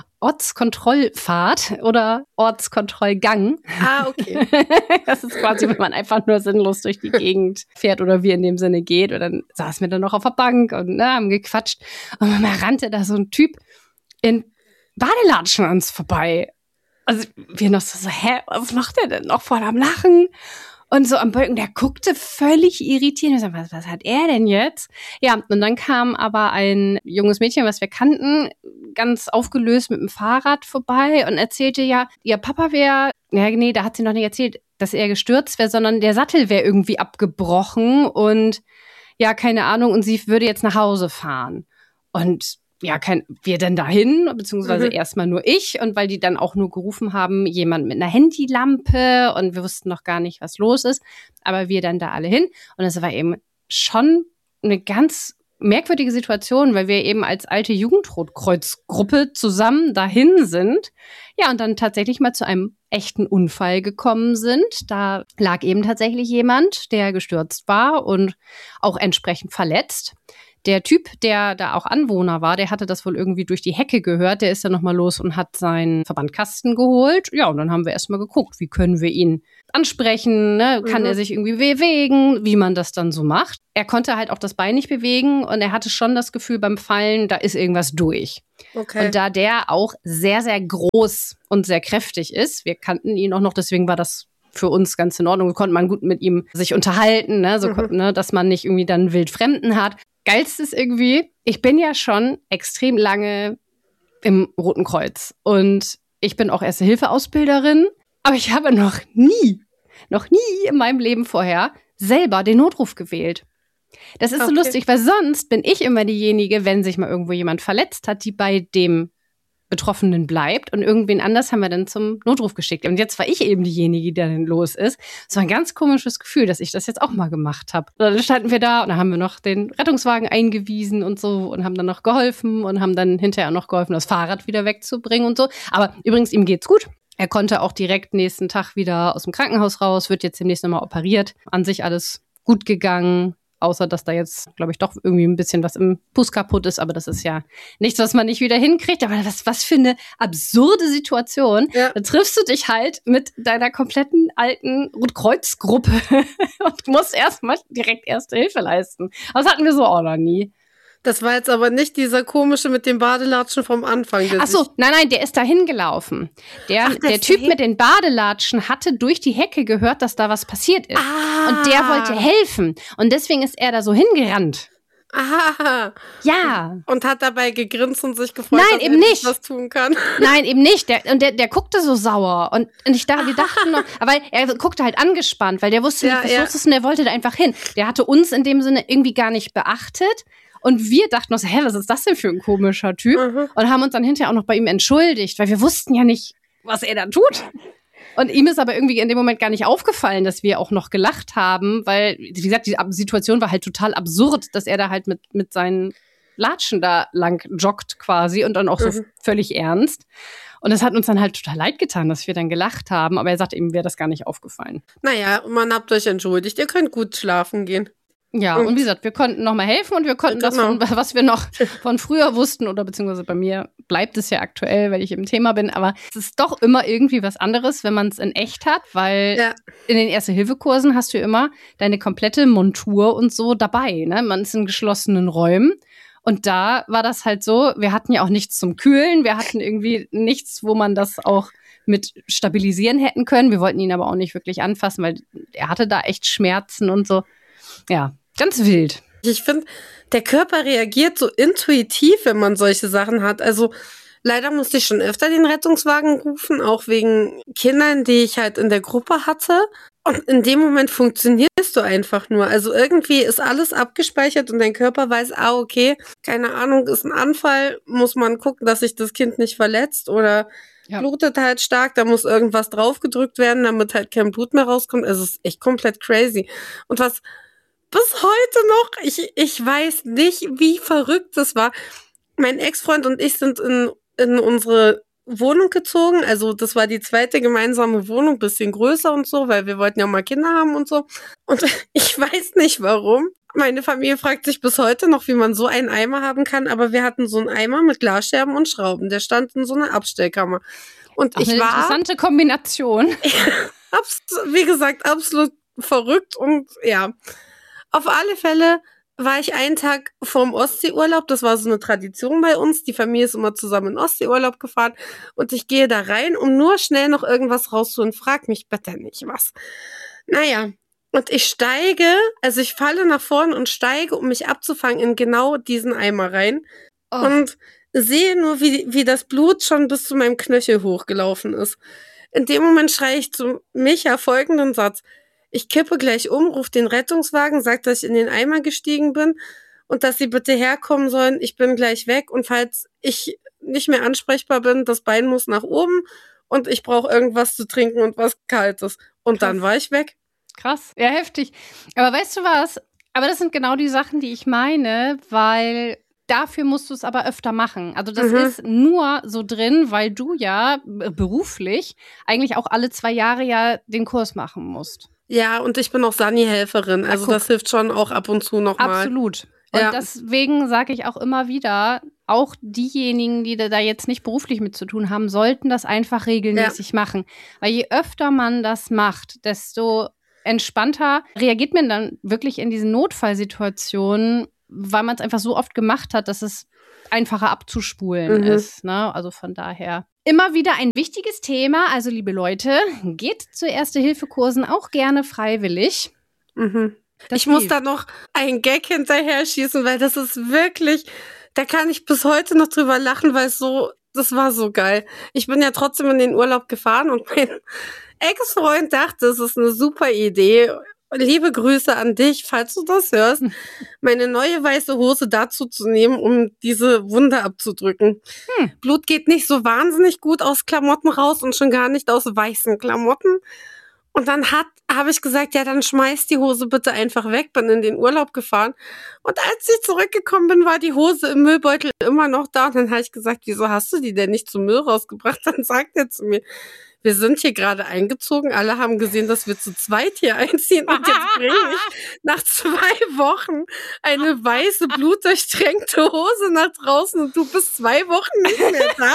Ortskontrollfahrt oder Ortskontrollgang. Okay. Das ist quasi, wenn man einfach nur sinnlos durch die Gegend fährt oder wie in dem Sinne geht. Und dann saßen wir dann noch auf der Bank und haben gequatscht. Und manchmal rannte da so ein Typ in Badelatschen an uns vorbei. Also wir noch so, was macht der denn noch? Voll am Lachen. Und so am Bölken, der guckte völlig irritiert. Und ich sagte, was hat er denn jetzt? Ja, und dann kam aber ein junges Mädchen, was wir kannten, ganz aufgelöst mit dem Fahrrad vorbei und erzählte ja, ihr Papa wäre, da hat sie noch nicht erzählt, dass er gestürzt wäre, sondern der Sattel wäre irgendwie abgebrochen und ja, keine Ahnung, und sie würde jetzt nach Hause fahren. Und wir denn dahin, beziehungsweise erstmal nur ich und weil die dann auch nur gerufen haben, jemand mit einer Handylampe und wir wussten noch gar nicht, was los ist, aber wir dann da alle hin und es war eben schon eine ganz merkwürdige Situation, weil wir eben als alte Jugendrotkreuzgruppe zusammen dahin sind, ja, und dann tatsächlich mal zu einem echten Unfall gekommen sind. Da lag eben tatsächlich jemand, der gestürzt war und auch entsprechend verletzt. Der Typ, der da auch Anwohner war, der hatte das wohl irgendwie durch die Hecke gehört. Der ist dann nochmal los und hat seinen Verbandkasten geholt. Ja, und dann haben wir erstmal geguckt, wie können wir ihn ansprechen, ne? Kann er sich irgendwie bewegen, wie man das dann so macht. Er konnte halt auch das Bein nicht bewegen und er hatte schon das Gefühl beim Fallen, da ist irgendwas durch. Okay. Und da der auch sehr, sehr groß und sehr kräftig ist, wir kannten ihn auch noch, deswegen war das für uns ganz in Ordnung. Konnte man gut mit ihm sich unterhalten, ne? So, ne, dass man nicht irgendwie dann Wildfremden hat. Geilstes irgendwie, ich bin ja schon extrem lange im Roten Kreuz und ich bin auch Erste-Hilfe-Ausbilderin, aber ich habe noch nie in meinem Leben vorher selber den Notruf gewählt. Das ist so lustig, weil sonst bin ich immer diejenige, wenn sich mal irgendwo jemand verletzt hat, die bei dem Betroffenen bleibt und irgendwen anders haben wir dann zum Notruf geschickt. Und jetzt war ich eben diejenige, die dann los ist. Es war ein ganz komisches Gefühl, dass ich das jetzt auch mal gemacht habe. Dann standen wir da und dann haben wir noch den Rettungswagen eingewiesen und so und haben dann noch geholfen und haben dann hinterher noch geholfen, das Fahrrad wieder wegzubringen und so. Aber übrigens, ihm geht's gut. Er konnte auch direkt nächsten Tag wieder aus dem Krankenhaus raus, wird jetzt demnächst nochmal operiert. An sich alles gut gegangen. Außer, dass da jetzt, glaube ich, doch irgendwie ein bisschen was im Fuß kaputt ist. Aber das ist ja nichts, was man nicht wieder hinkriegt. Aber was für eine absurde Situation. Ja. Da triffst du dich halt mit deiner kompletten alten Rotkreuz-Gruppe und musst erstmal direkt Erste Hilfe leisten. Das hatten wir so auch noch nie. Das war jetzt aber nicht dieser komische mit dem Badelatschen vom Anfang. Ach so, nein, der ist da hingelaufen. Der Typ mit den Badelatschen hatte durch die Hecke gehört, dass da was passiert ist. Und der wollte helfen. Und deswegen ist er da so hingerannt. Aha. Ja. Und hat dabei gegrinst und sich gefreut, dass er nicht was tun kann. Nein, eben nicht. Der guckte so sauer. Und wir dachten noch, aber er guckte halt angespannt, weil der wusste nicht, was los ist und der wollte da einfach hin. Der hatte uns in dem Sinne irgendwie gar nicht beachtet. Und wir dachten uns, was ist das denn für ein komischer Typ? Und haben uns dann hinterher auch noch bei ihm entschuldigt, weil wir wussten ja nicht, was er da tut. Und ihm ist aber irgendwie in dem Moment gar nicht aufgefallen, dass wir auch noch gelacht haben, weil, wie gesagt, die Situation war halt total absurd, dass er da halt mit seinen Latschen da lang joggt quasi und dann auch so völlig ernst. Und das hat uns dann halt total leid getan, dass wir dann gelacht haben. Aber er sagte, ihm wäre das gar nicht aufgefallen. Naja, man habt euch entschuldigt. Ihr könnt gut schlafen gehen. Ja, und wie gesagt, wir konnten noch mal helfen und wir konnten das, was wir noch von früher wussten, oder beziehungsweise bei mir bleibt es ja aktuell, weil ich im Thema bin, aber es ist doch immer irgendwie was anderes, wenn man es in echt hat, weil in den Erste-Hilfe-Kursen hast du immer deine komplette Montur und so dabei, ne? Man ist in geschlossenen Räumen und da war das halt so, wir hatten ja auch nichts zum Kühlen, wir hatten irgendwie nichts, wo man das auch mit stabilisieren hätten können, wir wollten ihn aber auch nicht wirklich anfassen, weil er hatte da echt Schmerzen und so, ja. Ganz wild. Ich finde, der Körper reagiert so intuitiv, wenn man solche Sachen hat. Also leider musste ich schon öfter den Rettungswagen rufen, auch wegen Kindern, die ich halt in der Gruppe hatte. Und in dem Moment funktionierst du einfach nur. Also irgendwie ist alles abgespeichert und dein Körper weiß, okay, keine Ahnung, ist ein Anfall, muss man gucken, dass sich das Kind nicht verletzt oder blutet halt stark, da muss irgendwas draufgedrückt werden, damit halt kein Blut mehr rauskommt. Es ist echt komplett crazy. Und was bis heute noch, ich weiß nicht, wie verrückt das war. Mein Ex-Freund und ich sind in unsere Wohnung gezogen. Also das war die zweite gemeinsame Wohnung, bisschen größer und so, weil wir wollten ja mal Kinder haben und so. Und ich weiß nicht warum. Meine Familie fragt sich bis heute noch, wie man so einen Eimer haben kann. Aber wir hatten so einen Eimer mit Glasscherben und Schrauben. Der stand in so einer Abstellkammer. Und eine interessante Kombination. Wie gesagt, absolut verrückt und ja. Auf alle Fälle war ich einen Tag vorm Ostseeurlaub. Das war so eine Tradition bei uns. Die Familie ist immer zusammen in Ostseeurlaub gefahren. Und ich gehe da rein, um nur schnell noch irgendwas rauszuholen. Frag mich bitte nicht was. Naja, und ich falle nach vorne und steige, um mich abzufangen in genau diesen Eimer rein. Und sehe nur, wie das Blut schon bis zu meinem Knöchel hochgelaufen ist. In dem Moment schreie ich zu Micha folgenden Satz. Ich kippe gleich um, rufe den Rettungswagen, sage, dass ich in den Eimer gestiegen bin und dass sie bitte herkommen sollen. Ich bin gleich weg und falls ich nicht mehr ansprechbar bin, das Bein muss nach oben und ich brauche irgendwas zu trinken und was Kaltes. Und Krass. Dann war ich weg. Krass, ja, heftig. Aber weißt du was? Aber das sind genau die Sachen, die ich meine, weil dafür musst du es aber öfter machen. Also das ist nur so drin, weil du ja beruflich eigentlich auch alle 2 Jahre ja den Kurs machen musst. Ja, und ich bin auch Sani-Helferin. Also das hilft schon auch ab und zu nochmal. Absolut. Und deswegen sage ich auch immer wieder, auch diejenigen, die da jetzt nicht beruflich mit zu tun haben, sollten das einfach regelmäßig machen. Weil je öfter man das macht, desto entspannter reagiert man dann wirklich in diesen Notfallsituationen, weil man es einfach so oft gemacht hat, dass es einfacher abzuspulen ist. Ne? Also von daher immer wieder ein wichtiges Thema. Also liebe Leute, geht zu Erste-Hilfe-Kursen auch gerne freiwillig. Ich muss da noch einen Gag hinterher schießen, weil das ist wirklich, da kann ich bis heute noch drüber lachen, weil das war so geil. Ich bin ja trotzdem in den Urlaub gefahren und mein Ex-Freund dachte, es ist eine super Idee. Liebe Grüße an dich, falls du das hörst, meine neue weiße Hose dazu zu nehmen, um diese Wunde abzudrücken. Blut geht nicht so wahnsinnig gut aus Klamotten raus und schon gar nicht aus weißen Klamotten. Und dann habe ich gesagt, ja, dann schmeiß die Hose bitte einfach weg, bin in den Urlaub gefahren. Und als ich zurückgekommen bin, war die Hose im Müllbeutel immer noch da. Und dann habe ich gesagt, wieso hast du die denn nicht zum Müll rausgebracht? Dann sagt er zu mir, wir sind hier gerade eingezogen, alle haben gesehen, dass wir zu zweit hier einziehen und jetzt bringe ich nach 2 Wochen eine weiße, blutdurchtränkte Hose nach draußen und du bist 2 Wochen nicht mehr da.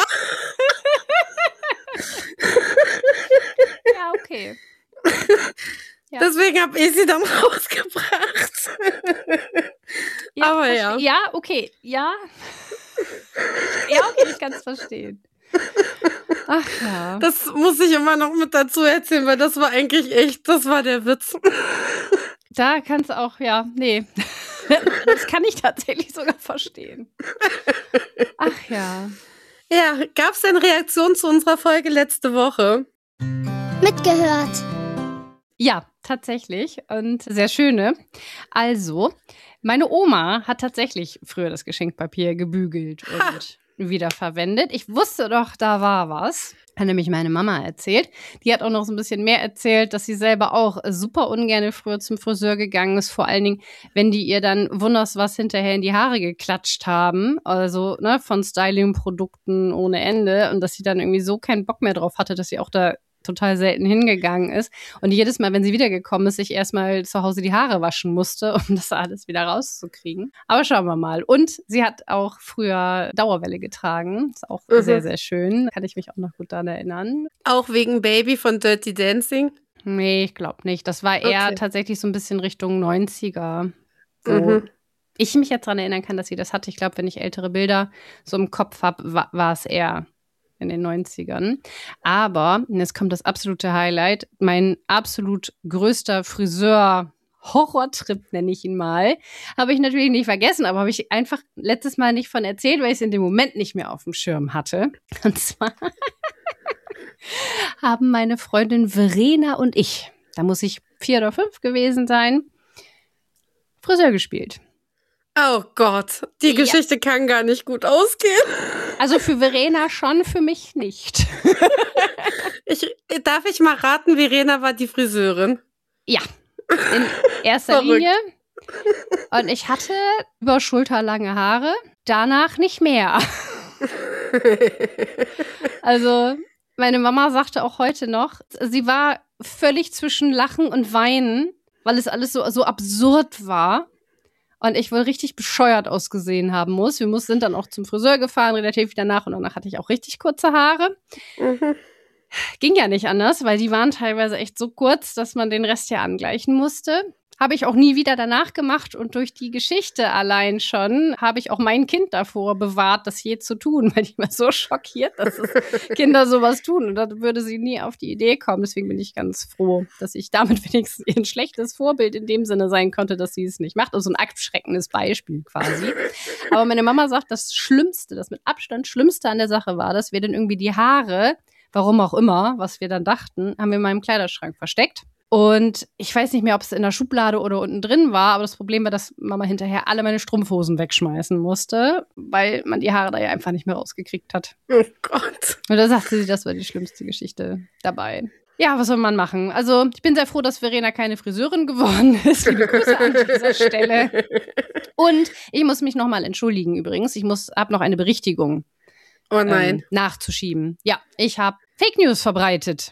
Ja, okay. Ja. Deswegen habe ich sie dann rausgebracht. Ja, aber ja. Ja, okay. Ja. Ja, okay, ich kann es verstehen. Ach ja. Das muss ich immer noch mit dazu erzählen, weil das war eigentlich echt, das war der Witz. Da kannst du auch, nee. Das kann ich tatsächlich sogar verstehen. Ach ja. Ja, gab es denn Reaktionen zu unserer Folge letzte Woche? Mitgehört. Ja, tatsächlich. Und sehr schöne. Also, meine Oma hat tatsächlich früher das Geschenkpapier gebügelt und wiederverwendet. Ich wusste doch, da war was. Hat nämlich meine Mama erzählt. Die hat auch noch so ein bisschen mehr erzählt, dass sie selber auch super ungern früher zum Friseur gegangen ist. Vor allen Dingen, wenn die ihr dann wunders was hinterher in die Haare geklatscht haben. Also von Styling-Produkten ohne Ende. Und dass sie dann irgendwie so keinen Bock mehr drauf hatte, dass sie auch da total selten hingegangen ist. Und jedes Mal, wenn sie wiedergekommen ist, sich erstmal zu Hause die Haare waschen musste, um das alles wieder rauszukriegen. Aber schauen wir mal. Und sie hat auch früher Dauerwelle getragen. Ist auch sehr, sehr schön. Kann ich mich auch noch gut daran erinnern. Auch wegen Baby von Dirty Dancing? Nee, ich glaube nicht. Das war eher tatsächlich so ein bisschen Richtung 90er. Wo ich mich jetzt daran erinnern kann, dass sie das hatte. Ich glaube, wenn ich ältere Bilder so im Kopf habe, war es eher in den 90ern. Aber, und jetzt kommt das absolute Highlight, mein absolut größter Friseur-Horrortrip, nenne ich ihn mal, habe ich natürlich nicht vergessen, aber habe ich einfach letztes Mal nicht von erzählt, weil ich es in dem Moment nicht mehr auf dem Schirm hatte. Und zwar haben meine Freundin Verena und ich, da muss ich 4 oder 5 gewesen sein, Friseur gespielt. Oh Gott, die Geschichte kann gar nicht gut ausgehen. Also für Verena schon, für mich nicht. Darf ich mal raten, Verena war die Friseurin? Ja, in erster Linie. Und ich hatte über schulterlange Haare, danach nicht mehr. Also meine Mama sagte auch heute noch, sie war völlig zwischen Lachen und Weinen, weil es alles so absurd war. Und ich wohl richtig bescheuert ausgesehen haben muss. Wir sind dann auch zum Friseur gefahren, relativ danach. Und danach hatte ich auch richtig kurze Haare. Ging ja nicht anders, weil die waren teilweise echt so kurz, dass man den Rest ja angleichen musste. Habe ich auch nie wieder danach gemacht. Und durch die Geschichte allein schon habe ich auch mein Kind davor bewahrt, das je zu tun. Weil ich war so schockiert, dass Kinder sowas tun. Und da würde sie nie auf die Idee kommen. Deswegen bin ich ganz froh, dass ich damit wenigstens ein schlechtes Vorbild in dem Sinne sein konnte, dass sie es nicht macht. Also ein abschreckendes Beispiel quasi. Aber meine Mama sagt, das mit Abstand Schlimmste an der Sache war, dass wir dann irgendwie die Haare, warum auch immer, was wir dann dachten, haben wir in meinem Kleiderschrank versteckt. Und ich weiß nicht mehr, ob es in der Schublade oder unten drin war, aber das Problem war, dass Mama hinterher alle meine Strumpfhosen wegschmeißen musste, weil man die Haare da ja einfach nicht mehr rausgekriegt hat. Oh Gott. Und da sagte sie, das war die schlimmste Geschichte dabei. Ja, was soll man machen? Also ich bin sehr froh, dass Verena keine Friseurin geworden ist. Liebe Grüße an dieser Stelle. Und ich muss mich nochmal entschuldigen übrigens. Ich habe noch eine Berichtigung nachzuschieben. Ja, ich habe Fake News verbreitet.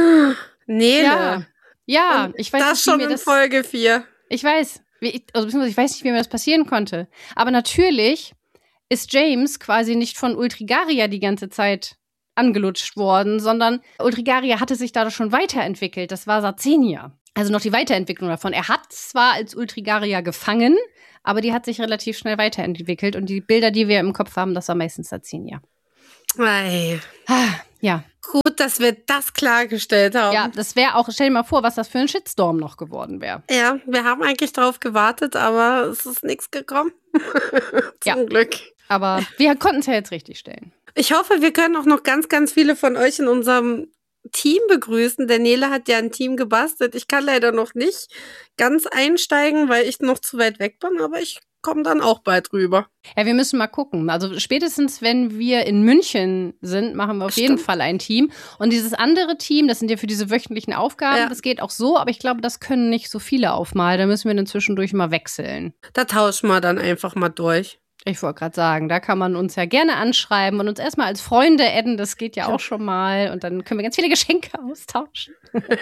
Nele. Ja, ich weiß das nicht, schon in Folge 4. Ich weiß. Beziehungsweise ich weiß nicht, wie mir das passieren konnte. Aber natürlich ist James quasi nicht von Ultrigaria die ganze Zeit angelutscht worden, sondern Ultrigaria hatte sich dadurch schon weiterentwickelt. Das war Sarzenia. Also noch die Weiterentwicklung davon. Er hat zwar als Ultrigaria gefangen, aber die hat sich relativ schnell weiterentwickelt. Und die Bilder, die wir im Kopf haben, das war meistens Sarzenia. Ei. Ja. Gut, dass wir das klargestellt haben. Ja, das wäre auch, stell dir mal vor, was das für ein Shitstorm noch geworden wäre. Ja, wir haben eigentlich drauf gewartet, aber es ist nichts gekommen. Zum Glück. Aber wir konnten es ja jetzt richtig stellen. Ich hoffe, wir können auch noch ganz, ganz viele von euch in unserem Team begrüßen. Der Nele hat ja ein Team gebastelt. Ich kann leider noch nicht ganz einsteigen, weil ich noch zu weit weg bin, aber ich komme dann auch bald rüber. Ja, wir müssen mal gucken. Also spätestens, wenn wir in München sind, machen wir auf jeden Fall ein Team. Und dieses andere Team, das sind ja für diese wöchentlichen Aufgaben, das geht auch so, aber ich glaube, das können nicht so viele aufmalen. Da müssen wir dann zwischendurch mal wechseln. Da tauschen wir dann einfach mal durch. Ich wollte gerade sagen, da kann man uns ja gerne anschreiben und uns erstmal als Freunde adden, das geht ja auch schon mal. Und dann können wir ganz viele Geschenke austauschen.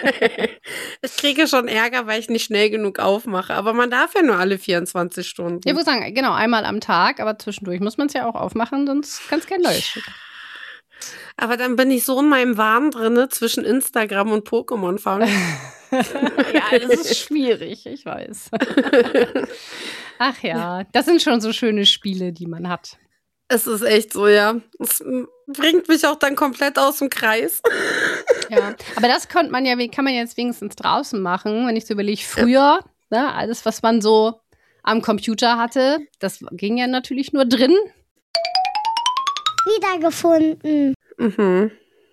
Ich kriege schon Ärger, weil ich nicht schnell genug aufmache. Aber man darf ja nur alle 24 Stunden. Ich würde sagen, genau, einmal am Tag, aber zwischendurch muss man es ja auch aufmachen, sonst kann es kein Neues schicken. Aber dann bin ich so in meinem Wahn drinne zwischen Instagram und Pokémon fangen. Ja, das ist schwierig, ich weiß. Ach ja, das sind schon so schöne Spiele, die man hat. Es ist echt so, ja. Es bringt mich auch dann komplett aus dem Kreis. Ja, aber das kann man jetzt wenigstens draußen machen, wenn ich so überlege, früher, ne, alles, was man so am Computer hatte, das ging ja natürlich nur drin. Wiedergefunden. Mhm.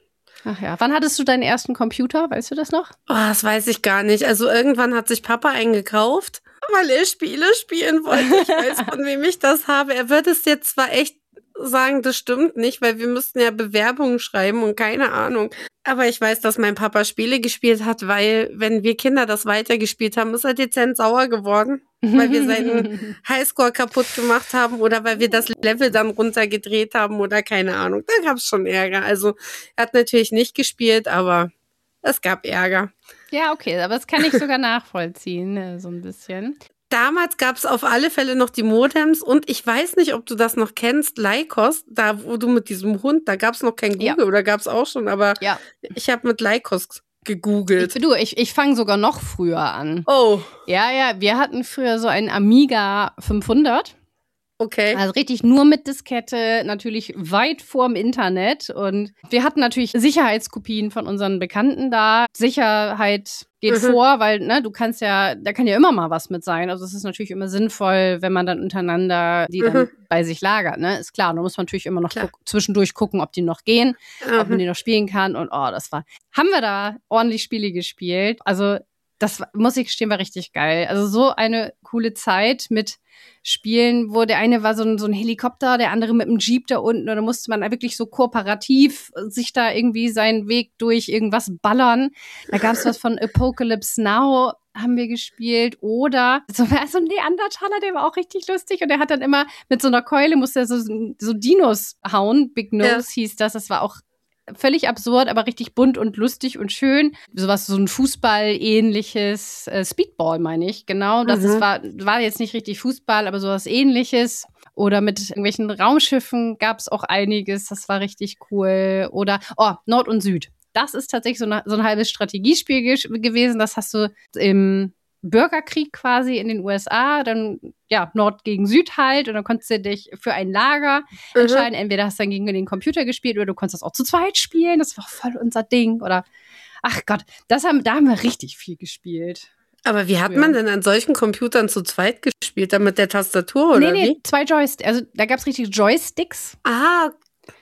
Ach ja, wann hattest du deinen ersten Computer? Weißt du das noch? Oh, das weiß ich gar nicht. Also irgendwann hat sich Papa einen gekauft, weil er Spiele spielen wollte. Ich weiß, von wem ich das habe. Er wird es jetzt zwar echt sagen, das stimmt nicht, weil wir müssten ja Bewerbungen schreiben und keine Ahnung. Aber ich weiß, dass mein Papa Spiele gespielt hat, weil, wenn wir Kinder das weitergespielt haben, ist er dezent sauer geworden, weil wir seinen Highscore kaputt gemacht haben oder weil wir das Level dann runtergedreht haben oder keine Ahnung. Da gab es schon Ärger. Also er hat natürlich nicht gespielt, aber es gab Ärger. Ja, okay, aber das kann ich sogar nachvollziehen, so ein bisschen. Damals gab es auf alle Fälle noch die Modems und ich weiß nicht, ob du das noch kennst, Lycos, da wo du mit diesem Hund, da gab es noch kein Google oder gab es auch schon, aber ich habe mit Lycos gegoogelt. Ich fange sogar noch früher an. Oh. Ja, wir hatten früher so einen Amiga 500. Okay. Also richtig nur mit Diskette, natürlich weit vorm Internet. Und wir hatten natürlich Sicherheitskopien von unseren Bekannten da. Sicherheit geht vor, weil da kann ja immer mal was mit sein. Also es ist natürlich immer sinnvoll, wenn man dann untereinander die dann bei sich lagert, ne? Ist klar, da muss man natürlich immer noch zwischendurch gucken, ob die noch gehen, ob man die noch spielen kann. Und haben wir da ordentlich Spiele gespielt. Also das, muss ich gestehen, war richtig geil. Also so eine coole Zeit mit Spielen, wo der eine war so ein Helikopter, der andere mit einem Jeep da unten. Und da musste man wirklich so kooperativ sich da irgendwie seinen Weg durch irgendwas ballern. Da gab es was von Apocalypse Now, haben wir gespielt. Oder so ein Neandertaler, der war auch richtig lustig. Und der hat dann immer mit so einer Keule, musste er so Dinos hauen. Big Nose hieß das. Das war auch völlig absurd, aber richtig bunt und lustig und schön. So ein Fußball-ähnliches, Speedball meine ich, genau. Das war jetzt nicht richtig Fußball, aber sowas Ähnliches. Oder mit irgendwelchen Raumschiffen gab es auch einiges, das war richtig cool. Oder, Nord und Süd. Das ist tatsächlich so ein halbes Strategiespiel gewesen. Das hast du im Bürgerkrieg quasi in den USA, dann Nord gegen Süd halt, und dann konntest du dich für ein Lager entscheiden. Entweder hast du dann gegen den Computer gespielt oder du konntest das auch zu zweit spielen. Das war voll unser Ding. Oder, ach Gott, da haben wir richtig viel gespielt. Aber wie hat man denn an solchen Computern zu zweit gespielt? Dann mit der Tastatur oder wie? Nee, 2 Joysticks. Also da gab es richtig Joysticks. Ah,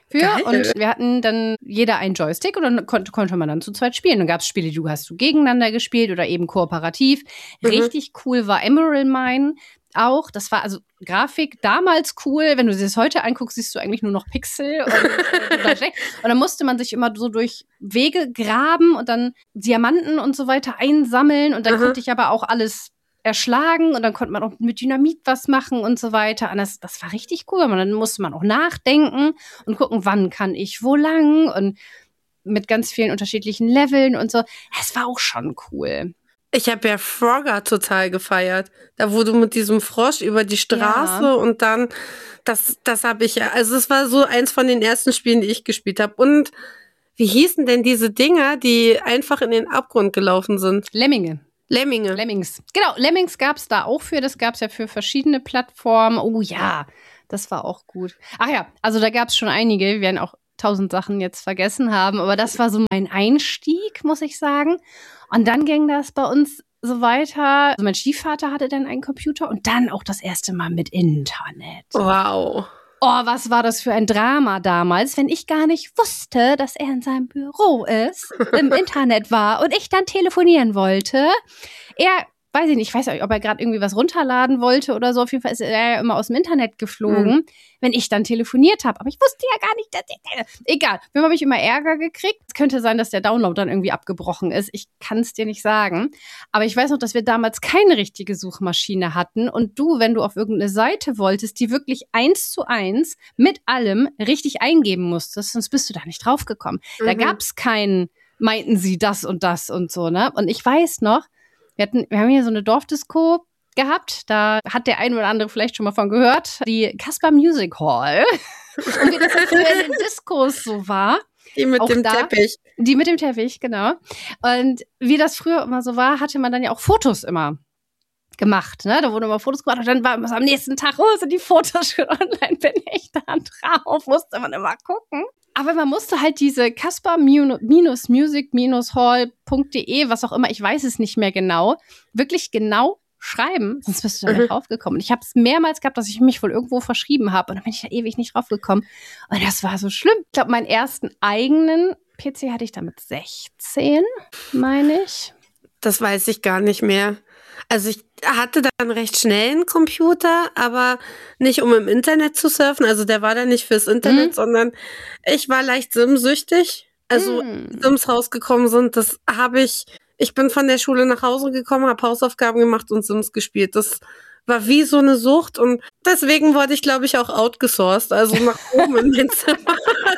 Geil. Und wir hatten dann jeder einen Joystick und dann konnte man dann zu zweit spielen. Dann gab es Spiele, hast du gegeneinander gespielt oder eben kooperativ. Richtig cool war Emerald Mine auch. Das war also Grafik damals cool. Wenn du dir das heute anguckst, siehst du eigentlich nur noch Pixel. Und dann musste man sich immer so durch Wege graben und dann Diamanten und so weiter einsammeln. Und dann konnte ich aber auch alles erschlagen und dann konnte man auch mit Dynamit was machen und so weiter. Und das war richtig cool. Und dann musste man auch nachdenken und gucken, wann kann ich wo lang und mit ganz vielen unterschiedlichen Leveln und so. Es war auch schon cool. Ich habe ja Frogger total gefeiert. Da wo du mit diesem Frosch über die Straße und dann, das habe ich ja, also es war so eins von den ersten Spielen, die ich gespielt habe. Und wie hießen denn diese Dinger, die einfach in den Abgrund gelaufen sind? Lemmings. Genau, Lemmings gab es da auch für. Das gab es ja für verschiedene Plattformen. Oh ja, das war auch gut. Ach ja, also da gab es schon einige. Wir werden auch 1000 Sachen jetzt vergessen haben. Aber das war so mein Einstieg, muss ich sagen. Und dann ging das bei uns so weiter. Also mein Stiefvater hatte dann einen Computer und dann auch das erste Mal mit Internet. Wow. Oh, was war das für ein Drama damals, wenn ich gar nicht wusste, dass er in seinem Büro ist, im Internet war und ich dann telefonieren wollte. Weiß ich nicht, ob er gerade irgendwie was runterladen wollte oder so. Auf jeden Fall ist er ja immer aus dem Internet geflogen, wenn ich dann telefoniert habe. Aber ich wusste ja gar nicht, dass egal, wir haben mich immer Ärger gekriegt. Es könnte sein, dass der Download dann irgendwie abgebrochen ist. Ich kann es dir nicht sagen. Aber ich weiß noch, dass wir damals keine richtige Suchmaschine hatten. Und du, wenn du auf irgendeine Seite wolltest, die wirklich 1:1 mit allem richtig eingeben musstest, sonst bist du da nicht draufgekommen. Da gab es keinen, meinten sie das und so, ne? Und ich weiß noch, wir haben hier so eine Dorfdisco gehabt. Da hat der ein oder andere vielleicht schon mal von gehört. Die Casper Music Hall. Und wie das früher in den Discos so war. Die mit dem Teppich. Die mit dem Teppich, genau. Und wie das früher immer so war, hatte man dann ja auch Fotos immer gemacht. Ne? Da wurden immer Fotos gemacht und dann war es am nächsten Tag, sind die Fotos schon online, bin ich da drauf. Musste man immer gucken. Aber man musste halt diese casper-music-hall.de, was auch immer, ich weiß es nicht mehr genau, wirklich genau schreiben, sonst bist du da nicht draufgekommen. Und ich habe es mehrmals gehabt, dass ich mich wohl irgendwo verschrieben habe und dann bin ich da ewig nicht draufgekommen. Und das war so schlimm. Ich glaube, meinen ersten eigenen PC hatte ich da mit 16, meine ich. Das weiß ich gar nicht mehr. Also ich hatte dann recht schnell einen Computer, aber nicht um im Internet zu surfen. Also der war dann nicht fürs Internet, sondern ich war leicht Sim-süchtig. Also Sims rausgekommen sind, das habe ich bin von der Schule nach Hause gekommen, habe Hausaufgaben gemacht und Sims gespielt. Das war wie so eine Sucht und deswegen wurde ich, glaube ich, auch outgesourced, also nach oben in mein Zimmer.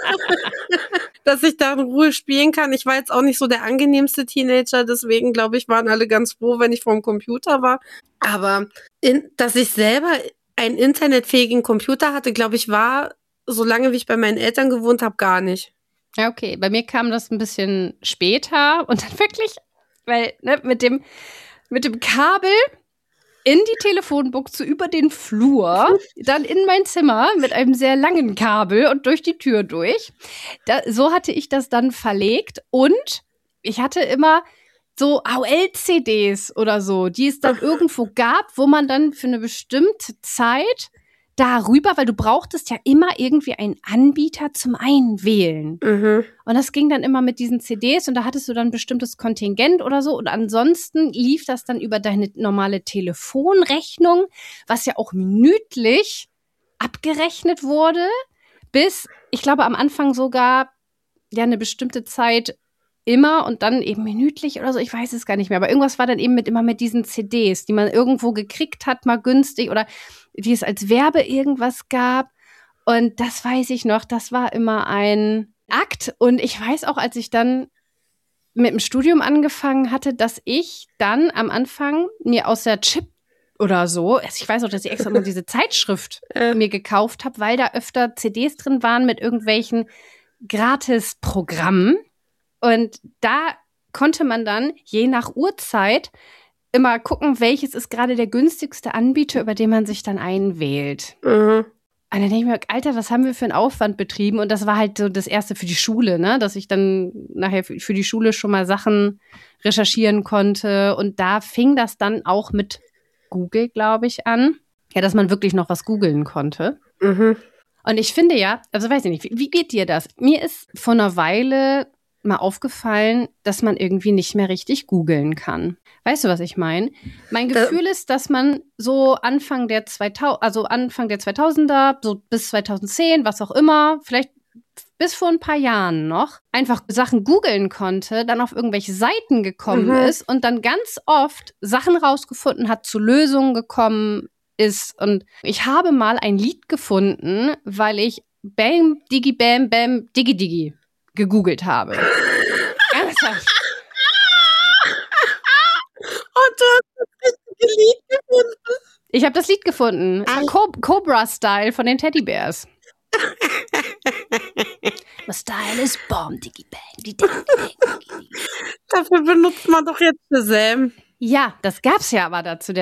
Dass ich da in Ruhe spielen kann. Ich war jetzt auch nicht so der angenehmste Teenager, deswegen, glaube ich, waren alle ganz froh, wenn ich vor dem Computer war. Aber dass ich selber einen internetfähigen Computer hatte, glaube ich, war, solange wie ich bei meinen Eltern gewohnt habe, gar nicht. Ja, okay. Bei mir kam das ein bisschen später und dann wirklich, weil mit dem Kabel in die Telefonbuchse über den Flur, dann in mein Zimmer mit einem sehr langen Kabel und durch die Tür durch. So hatte ich das dann verlegt und ich hatte immer so AOL-CDs oder so, die es dann irgendwo gab, wo man dann für eine bestimmte Zeit darüber, weil du brauchtest ja immer irgendwie einen Anbieter zum Einwählen. Und das ging dann immer mit diesen CDs und da hattest du dann ein bestimmtes Kontingent oder so und ansonsten lief das dann über deine normale Telefonrechnung, was ja auch minütlich abgerechnet wurde, bis, ich glaube am Anfang sogar ja eine bestimmte Zeit immer und dann eben minütlich oder so, ich weiß es gar nicht mehr, aber irgendwas war dann eben immer mit diesen CDs, die man irgendwo gekriegt hat, mal günstig oder wie es als Werbe irgendwas gab und das weiß ich noch, das war immer ein Akt und ich weiß auch, als ich dann mit dem Studium angefangen hatte, dass ich dann am Anfang mir aus der Chip oder so, also ich weiß auch, dass ich extra mal diese Zeitschrift mir gekauft habe, weil da öfter CDs drin waren mit irgendwelchen Gratis-Programmen. Und da konnte man dann je nach Uhrzeit immer gucken, welches ist gerade der günstigste Anbieter, über den man sich dann einwählt. Und dann denke ich mir, Alter, was haben wir für einen Aufwand betrieben? Und das war halt so das Erste für die Schule, ne? Dass ich dann nachher für die Schule schon mal Sachen recherchieren konnte. Und da fing das dann auch mit Google, glaube ich, an. Ja, dass man wirklich noch was googeln konnte. Und ich finde ja, also weiß ich nicht, wie geht dir das? Mir ist vor einer Weile mal aufgefallen, dass man irgendwie nicht mehr richtig googeln kann. Weißt du, was ich meine? Mein Gefühl ist, dass man so Anfang der 2000er, so bis 2010, was auch immer, vielleicht bis vor ein paar Jahren noch, einfach Sachen googeln konnte, dann auf irgendwelche Seiten gekommen ist und dann ganz oft Sachen rausgefunden hat, zu Lösungen gekommen ist. Und ich habe mal ein Lied gefunden, weil ich Bam, Digi, Bam, Bam, Digi, Digi gegoogelt habe. Ernsthaft. Und du hast das richtige Lied gefunden? Ich habe das Lied gefunden. Cobra-Style von den Teddybärs. My style is bomb, Diggy Bang. Dafür benutzt man doch jetzt Shazam. Ja, das gab's ja aber dazu